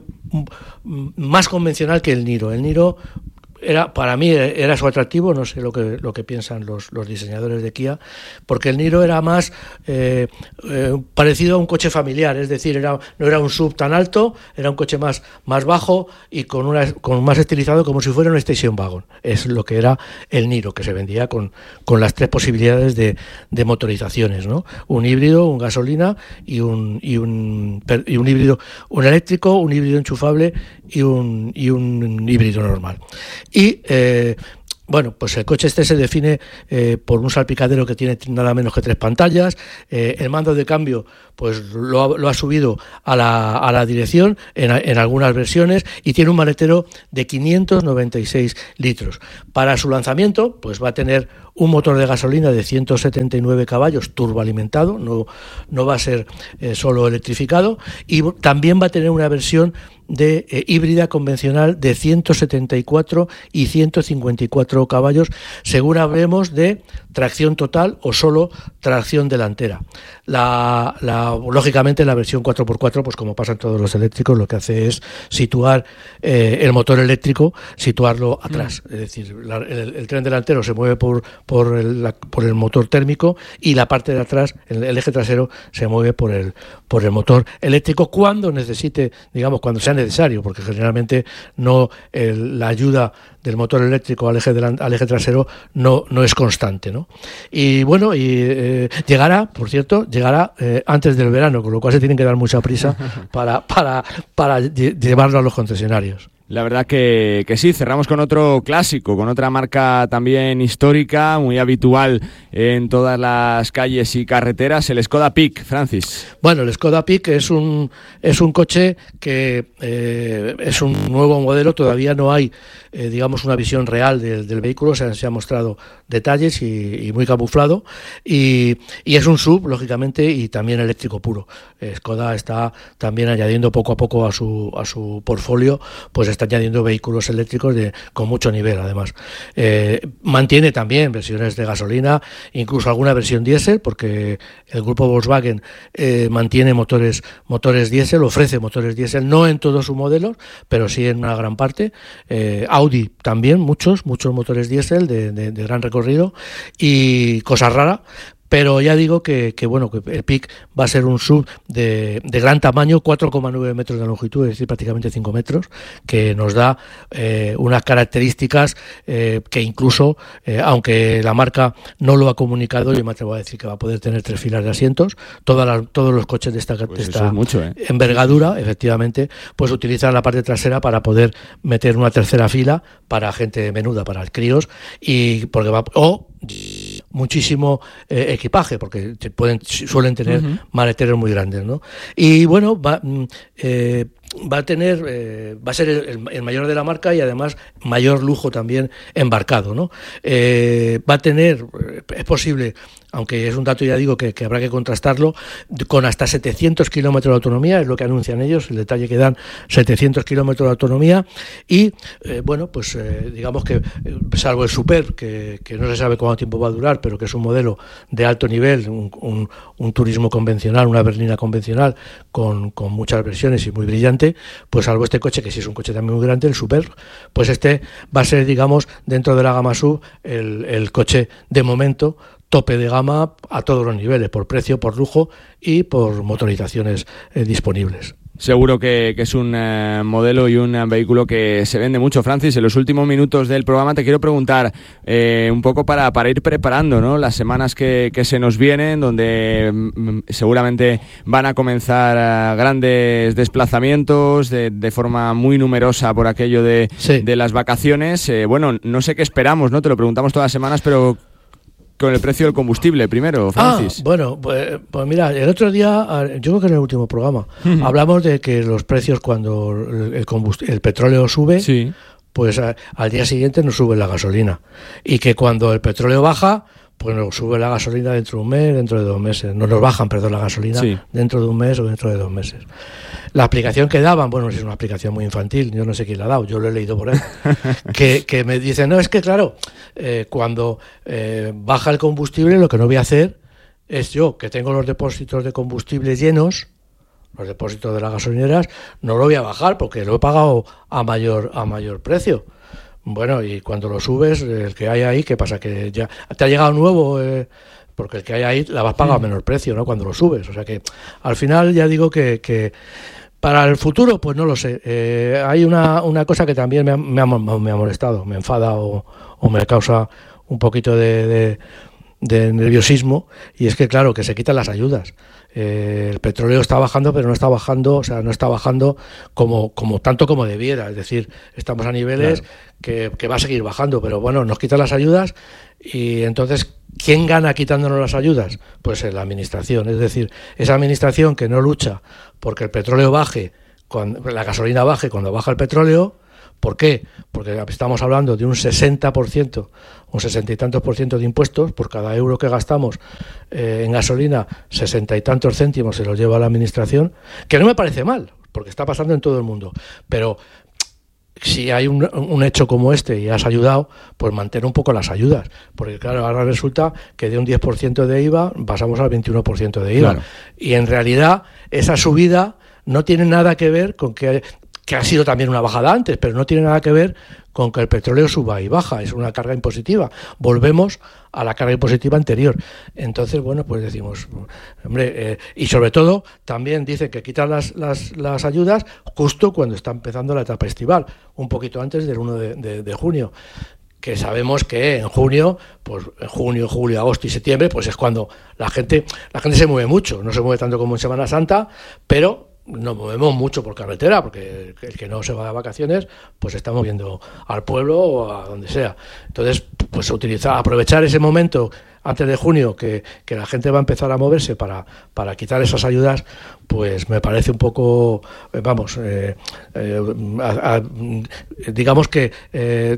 un, más convencional que el Niro. El Niro era, para mí era su atractivo, no sé lo que lo que piensan los, los diseñadores de Kia, porque el Niro era más eh, eh, parecido a un coche familiar, es decir, era, no era un S U V tan alto, era un coche más, más bajo y con una con más estilizado, como si fuera un station wagon. Es lo que era el Niro, que se vendía con, con las tres posibilidades de, de motorizaciones, ¿no? Un híbrido, un gasolina y un y un y un híbrido, un eléctrico, un híbrido enchufable y un y un híbrido normal. Y eh, Bueno, pues el coche este se define eh, por un salpicadero que tiene nada menos que tres pantallas. Eh, el mando de cambio pues lo ha, lo ha subido a la, a la dirección en, en algunas versiones, y tiene un maletero de quinientos noventa y seis litros. Para su lanzamiento pues va a tener un motor de gasolina de ciento setenta y nueve caballos turboalimentado, no, no va a ser eh, solo electrificado, y también va a tener una versión de eh, híbrida convencional de ciento setenta y cuatro y ciento cincuenta y cuatro caballos, según hablemos de tracción total o solo tracción delantera. La, la, lógicamente la versión cuatro por cuatro, pues como pasa en todos los eléctricos, lo que hace es situar eh, el motor eléctrico, situarlo atrás. Mm. Es decir, la, el, el tren delantero se mueve por, por, el, la, por el motor térmico, y la parte de atrás, el, el eje trasero, se mueve por el, por el motor eléctrico cuando necesite, digamos, cuando sea necesario, porque generalmente no el, la ayuda del motor eléctrico al eje, delan, al eje trasero no, no es constante, ¿no? Y bueno, y eh, llegará, por cierto, llegará eh, antes del verano, con lo cual se tienen que dar mucha prisa para, para, para llevarlo a los concesionarios. La verdad que, que sí, cerramos con otro clásico, con otra marca también histórica, muy habitual en todas las calles y carreteras, el Skoda Peak, Francis. Bueno, el Skoda Peak es un, es un coche que eh, es un nuevo modelo, todavía no hay, eh, digamos, una visión real del, del vehículo, se han, se han mostrado detalles y, y muy camuflado, y, y es un sub, lógicamente, y también eléctrico puro. Eh, Skoda está también añadiendo poco a poco a su, a su portfolio, pues está añadiendo vehículos eléctricos de, con mucho nivel, además. Eh, mantiene también versiones de gasolina, incluso alguna versión diésel, porque el grupo Volkswagen eh, mantiene motores motores diésel, ofrece motores diésel, no en todos sus modelos, pero sí en una gran parte. Eh, Audi también, muchos, muchos motores diésel de, de, de gran recorrido, y cosa rara. Pero ya digo que, que bueno, que el Peak va a ser un sub de, de gran tamaño, cuatro coma nueve metros de longitud, es decir, prácticamente cinco metros, que nos da eh, unas características eh, que incluso, eh, aunque la marca no lo ha comunicado, yo me atrevo a decir que va a poder tener tres filas de asientos. Todas las, todos los coches de esta, pues de esta es mucho, ¿eh? envergadura, efectivamente, pues utilizan la parte trasera para poder meter una tercera fila para gente menuda, para críos, y porque va, o muchísimo eh, equipaje, porque pueden suelen tener uh-huh. maleteros muy grandes, ¿no? Y bueno, va, eh, va a tener, eh, va a ser el, el mayor de la marca, y además mayor lujo también embarcado, ¿no? Eh, va a tener, es posible, aunque es un dato, ya digo, que, que habrá que contrastarlo, con hasta setecientos kilómetros de autonomía, es lo que anuncian ellos, el detalle que dan, setecientos kilómetros de autonomía, y eh, bueno, pues eh, digamos que, salvo el Superb, que, que no se sabe cuánto tiempo va a durar, pero que es un modelo de alto nivel, un, un, un turismo convencional, una berlina convencional, con, con muchas versiones y muy brillante, pues salvo este coche, que sí es un coche también muy grande, el Superb, pues este va a ser, digamos, dentro de la gama sub, el, el coche de momento tope de gama a todos los niveles, por precio, por lujo y por motorizaciones eh, disponibles. Seguro que, que es un eh, modelo y un eh, vehículo que se vende mucho. Francis, en los últimos minutos del programa te quiero preguntar eh, un poco para, para ir preparando, ¿no?, las semanas que, que se nos vienen, donde mm, seguramente van a comenzar uh, grandes desplazamientos de, de forma muy numerosa por aquello de, sí. de las vacaciones. Eh, bueno, no sé qué esperamos, ¿no? Te lo preguntamos todas las semanas, pero con el precio del combustible primero, Francis. Ah, bueno, pues, pues mira, el otro día, yo creo que en el último programa, uh-huh. hablamos de que los precios cuando el, combustible, el petróleo sube, sí. pues a, al día siguiente no sube la gasolina. Y que cuando el petróleo baja, pues nos sube la gasolina dentro de un mes, dentro de dos meses. No nos bajan, perdón, la gasolina sí. dentro de un mes o dentro de dos meses. La aplicación que daban, bueno, es una aplicación muy infantil, yo no sé quién la ha dado, yo lo he leído por ahí, que, que me dicen, no, es que claro, eh, cuando eh, baja el combustible, lo que no voy a hacer es yo, que tengo los depósitos de combustible llenos, los depósitos de las gasolineras, no lo voy a bajar porque lo he pagado a mayor, a mayor precio. Bueno, y cuando lo subes, el que hay ahí, ¿qué pasa? Que ya te ha llegado nuevo, eh, porque el que hay ahí la vas a pagar a menor precio, ¿no?, cuando lo subes. O sea que al final ya digo que, que para el futuro, pues no lo sé. Eh, hay una, una cosa que también me ha, me ha, me ha molestado, me enfada o, o me causa un poquito de, de, de nerviosismo, y es que claro, que se quitan las ayudas. Eh, el petróleo está bajando, pero no está bajando, o sea, no está bajando como, como tanto como debiera. Es decir, estamos a niveles claro. que, que va a seguir bajando, pero bueno, nos quitan las ayudas y entonces, ¿quién gana quitándonos las ayudas? Pues la administración. Es decir, esa administración que no lucha porque el petróleo baje, cuando la gasolina baje cuando baja el petróleo. ¿Por qué? Porque estamos hablando de un sesenta por ciento, un sesenta y tantos por ciento de impuestos. Por cada euro que gastamos eh, en gasolina, sesenta y tantos céntimos se los lleva la administración, que no me parece mal, porque está pasando en todo el mundo. Pero si hay un, un hecho como este y has ayudado, pues mantén un poco las ayudas. Porque claro, ahora resulta que de un diez por ciento de I V A pasamos al veintiuno por ciento de I V A. Claro. Y en realidad esa subida no tiene nada que ver con que... que ha sido también una bajada antes, pero no tiene nada que ver con que el petróleo suba y baja, es una carga impositiva. Volvemos a la carga impositiva anterior. Entonces, bueno, pues decimos, hombre, eh, y sobre todo también dicen que quitan las, las, las ayudas justo cuando está empezando la etapa estival, un poquito antes del primero de, de, de junio. Que sabemos que en junio, pues en junio, julio, agosto y septiembre, pues es cuando la gente, la gente se mueve mucho, no se mueve tanto como en Semana Santa, pero nos movemos mucho por carretera, porque el que no se va de vacaciones, pues se está moviendo al pueblo o a donde sea. Entonces, pues utilizar, aprovechar ese momento antes de junio que, que la gente va a empezar a moverse para, para quitar esas ayudas, pues me parece un poco, eh, vamos, eh, eh, a, a, digamos que eh,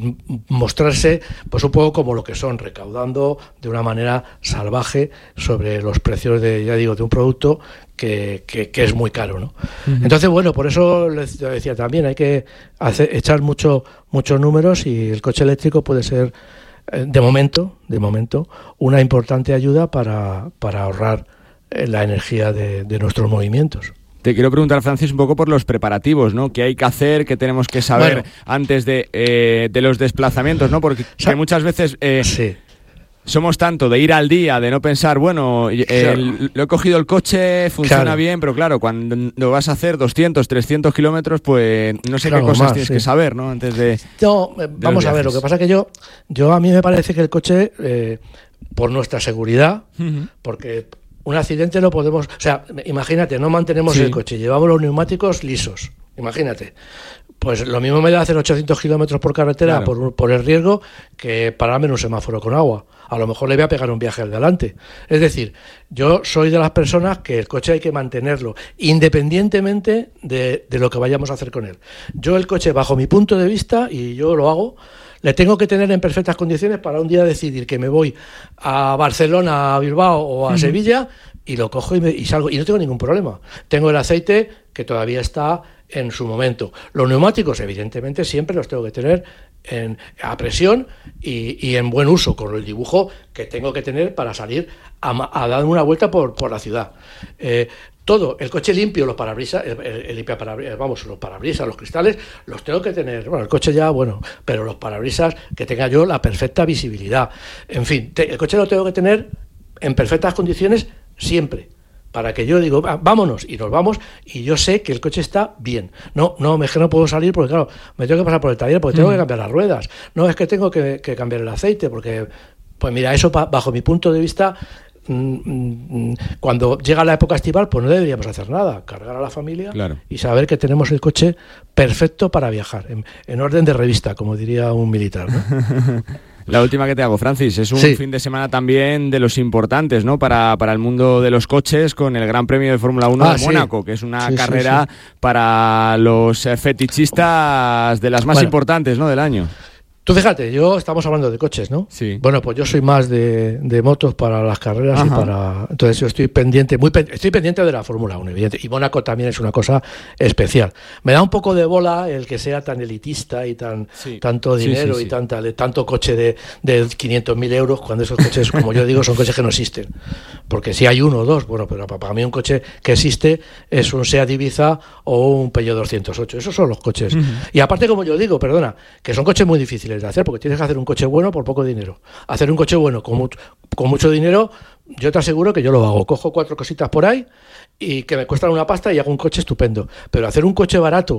mostrarse pues un poco como lo que son, recaudando de una manera salvaje sobre los precios de, ya digo, de un producto que, que, que es muy caro, ¿no? Uh-huh. Entonces, bueno, por eso les decía también, hay que hacer, echar mucho, muchos números, y el coche eléctrico puede ser, de momento, de momento, una importante ayuda para, para ahorrar la energía de, de nuestros movimientos. Te quiero preguntar, Francis, un poco por los preparativos, ¿no? ¿Qué hay que hacer? ¿Qué tenemos que saber bueno, antes de, eh, de los desplazamientos, ¿no? Porque que muchas veces eh, sí. somos tanto de ir al día, de no pensar, bueno, eh, claro. lo he cogido el coche, funciona claro. bien, pero claro, cuando vas a hacer doscientos, trescientos kilómetros, pues no sé claro, qué cosas más, tienes sí. que saber, ¿no? Antes de... No, eh, de vamos a ver, lo que pasa es que yo, yo a mí me parece que el coche, eh, por nuestra seguridad, uh-huh. porque... un accidente no podemos... O sea, imagínate, no mantenemos sí. el coche, llevamos los neumáticos lisos, imagínate. Pues lo mismo me da hacer ochocientos kilómetros por carretera claro. por, por el riesgo que pararme en un semáforo con agua. A lo mejor le voy a pegar un viaje al delante. Es decir, yo soy de las personas que el coche hay que mantenerlo, independientemente de, de lo que vayamos a hacer con él. Yo el coche, bajo mi punto de vista, y yo lo hago, le tengo que tener en perfectas condiciones para un día decidir que me voy a Barcelona, a Bilbao o a uh-huh. Sevilla, y lo cojo y, me, y salgo, y no tengo ningún problema. Tengo el aceite que todavía está en su momento. Los neumáticos, evidentemente, siempre los tengo que tener en, a presión y, y en buen uso, con el dibujo que tengo que tener para salir a, a dar una vuelta por, por la ciudad. Eh, Todo, el coche limpio, los parabrisas, el, el, el limpia parabrisas, vamos, los parabrisas, los cristales, los tengo que tener, bueno, el coche ya, bueno, pero los parabrisas, que tenga yo la perfecta visibilidad. En fin, te, el coche lo tengo que tener en perfectas condiciones siempre, para que yo digo, ah, vámonos, y nos vamos, y yo sé que el coche está bien. No, no, es que no puedo salir porque, claro, me tengo que pasar por el taller porque tengo mm. que cambiar las ruedas. No, es que tengo que, que cambiar el aceite porque, pues mira, eso bajo mi punto de vista... cuando llega la época estival, pues no deberíamos hacer nada, cargar a la familia claro. y saber que tenemos el coche perfecto para viajar, en, en orden de revista, como diría un militar, ¿no? La última que te hago, Francis, es un sí. fin de semana también de los importantes, ¿no? Para, para el mundo de los coches, con el Gran Premio de Fórmula uno ah, de Mónaco, sí. que es una sí, carrera sí, sí. para los fetichistas de las más bueno. importantes, ¿no? del año. Tú fíjate, yo estamos hablando de coches, ¿no? Sí. Bueno, pues yo soy más de, de motos para las carreras Ajá. y para... Entonces yo estoy pendiente, muy pen, estoy pendiente de la Fórmula uno, evidente. Y Mónaco también es una cosa especial. Me da un poco de bola el que sea tan elitista y tan sí. tanto dinero sí, sí, sí. y tanta, de, tanto coche de, de quinientos mil euros, cuando esos coches, como yo digo, son coches que no existen. Porque si hay uno o dos, bueno, pero para mí un coche que existe es un Seat Ibiza o un Peugeot doscientos ocho. Esos son los coches. Uh-huh. Y aparte, como yo digo, perdona, que son coches muy difíciles de hacer, porque tienes que hacer un coche bueno por poco dinero. Hacer un coche bueno con, mu- con mucho dinero, yo te aseguro que yo lo hago. Cojo cuatro cositas por ahí y que me cuestan una pasta y hago un coche estupendo. Pero hacer un coche barato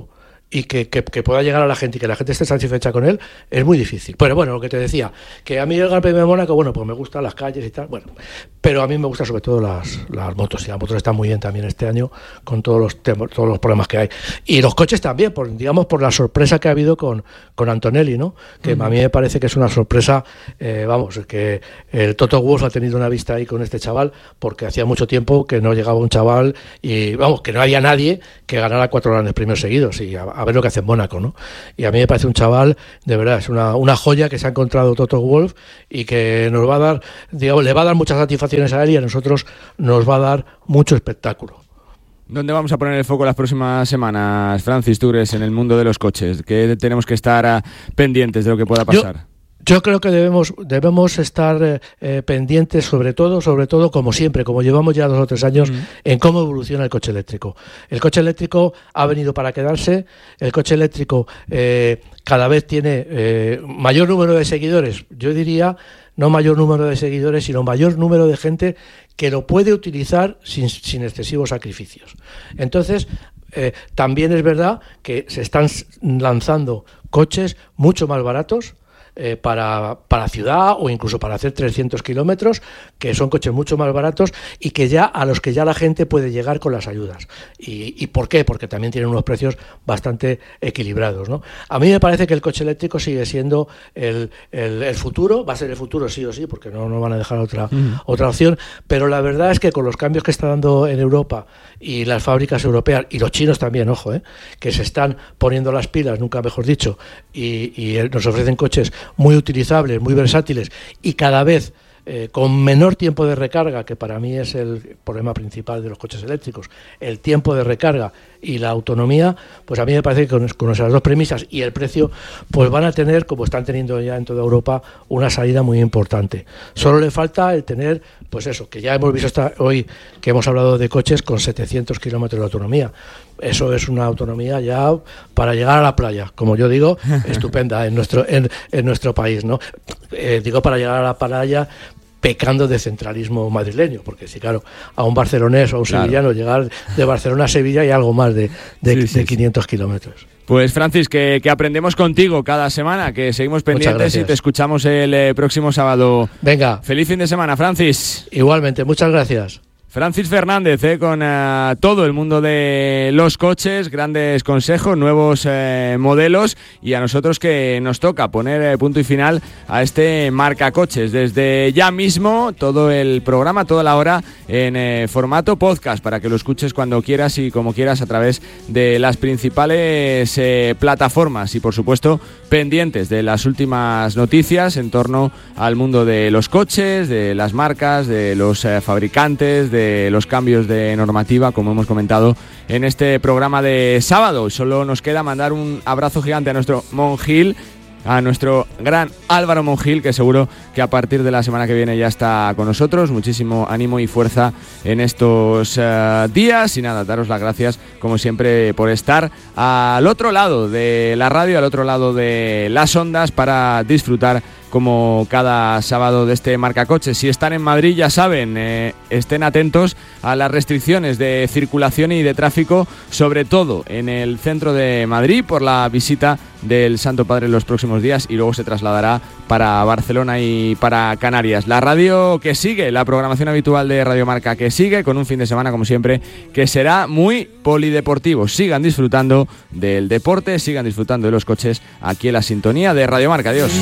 y que, que, que pueda llegar a la gente y que la gente esté satisfecha con él, es muy difícil. Pero bueno, lo que te decía, que a mí el Gran Premio de Mónaco, bueno, pues me gustan las calles y tal, bueno, pero a mí me gustan sobre todo las, las motos, y las motos están muy bien también este año con todos los temas, todos los problemas que hay. Y los coches también, por, digamos, por la sorpresa que ha habido con, con Antonelli, ¿no? Que uh-huh. a mí me parece que es una sorpresa, eh, vamos, que el Toto Wolff ha tenido una vista ahí con este chaval, porque hacía mucho tiempo que no llegaba un chaval y, vamos, que no había nadie que ganara cuatro grandes premios seguidos, y a, a ver lo que hace en Mónaco, ¿no? Y a mí me parece un chaval, de verdad, es una, una joya que se ha encontrado Toto Wolff y que nos va a dar, digamos, le va a dar muchas satisfacciones a él y a nosotros nos va a dar mucho espectáculo. ¿Dónde vamos a poner el foco las próximas semanas, Francis, tú crees, en el mundo de los coches? ¿Qué tenemos que estar uh, pendientes de lo que pueda pasar? Yo... Yo creo que debemos debemos estar eh, eh, pendientes, sobre todo, sobre todo, como siempre, como llevamos ya dos o tres años, mm. en cómo evoluciona el coche eléctrico. El coche eléctrico ha venido para quedarse. El coche eléctrico eh, cada vez tiene eh, mayor número de seguidores. Yo diría, no mayor número de seguidores, sino mayor número de gente que lo puede utilizar sin, sin excesivos sacrificios. Entonces, eh, también es verdad que se están lanzando coches mucho más baratos, Eh, para, para ciudad o incluso para hacer trescientos kilómetros, que son coches mucho más baratos y que ya a los que ya la gente puede llegar con las ayudas. ¿Y, y por qué? Porque también tienen unos precios bastante equilibrados, ¿no? A mí me parece que el coche eléctrico sigue siendo el, el, el futuro, va a ser el futuro sí o sí, porque no, no van a dejar otra, mm. otra opción, pero la verdad es que con los cambios que está dando en Europa y las fábricas europeas, y los chinos también, ojo, eh, que se están poniendo las pilas, nunca mejor dicho, y, y nos ofrecen coches muy utilizables, muy versátiles y cada vez eh, con menor tiempo de recarga, que para mí es el problema principal de los coches eléctricos, el tiempo de recarga y la autonomía, pues a mí me parece que con, con esas dos premisas y el precio, pues van a tener, como están teniendo ya en toda Europa, una salida muy importante. Solo le falta el tener, pues eso, que ya hemos visto hasta hoy que hemos hablado de coches con setecientos kilómetros de autonomía. Eso es una autonomía ya para llegar a la playa, como yo digo, estupenda en nuestro en, en nuestro país, ¿no? Eh, digo para llegar a la playa pecando de centralismo madrileño, porque sí, claro, a un barcelonés o a un claro. sevillano llegar de Barcelona a Sevilla hay algo más de, de, sí, sí, de quinientos sí. kilómetros. Pues Francis, que, que aprendemos contigo cada semana, que seguimos pendientes y te escuchamos el eh, próximo sábado. Venga. Feliz fin de semana, Francis. Igualmente, muchas gracias. Francis Fernández, eh, con uh, todo el mundo de los coches, grandes consejos, nuevos eh, modelos, y a nosotros que nos toca poner eh, punto y final a este Marca Coches. Desde ya mismo, todo el programa, toda la hora en eh, formato podcast, para que lo escuches cuando quieras y como quieras a través de las principales eh, plataformas, y por supuesto pendientes de las últimas noticias en torno al mundo de los coches, de las marcas, de los eh, fabricantes, de de los cambios de normativa, como hemos comentado en este programa de sábado. Solo nos queda mandar un abrazo gigante a nuestro Monjil, a nuestro gran Álvaro Monjil, que seguro que a partir de la semana que viene ya está con nosotros. Muchísimo ánimo y fuerza en estos uh, días, y nada, daros las gracias como siempre por estar al otro lado de la radio, al otro lado de las ondas, para disfrutar como cada sábado de este Marca Coches. Si están en Madrid, ya saben, eh, estén atentos a las restricciones de circulación y de tráfico, sobre todo en el centro de Madrid, por la visita del Santo Padre en los próximos días, y luego se trasladará para Barcelona y para Canarias. La radio que sigue, la programación habitual de Radio Marca que sigue, con un fin de semana, como siempre, que será muy polideportivo. Sigan disfrutando del deporte, sigan disfrutando de los coches, aquí en la sintonía de Radio Marca. Adiós.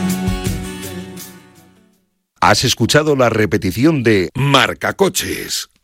Has escuchado la repetición de Marca Coches.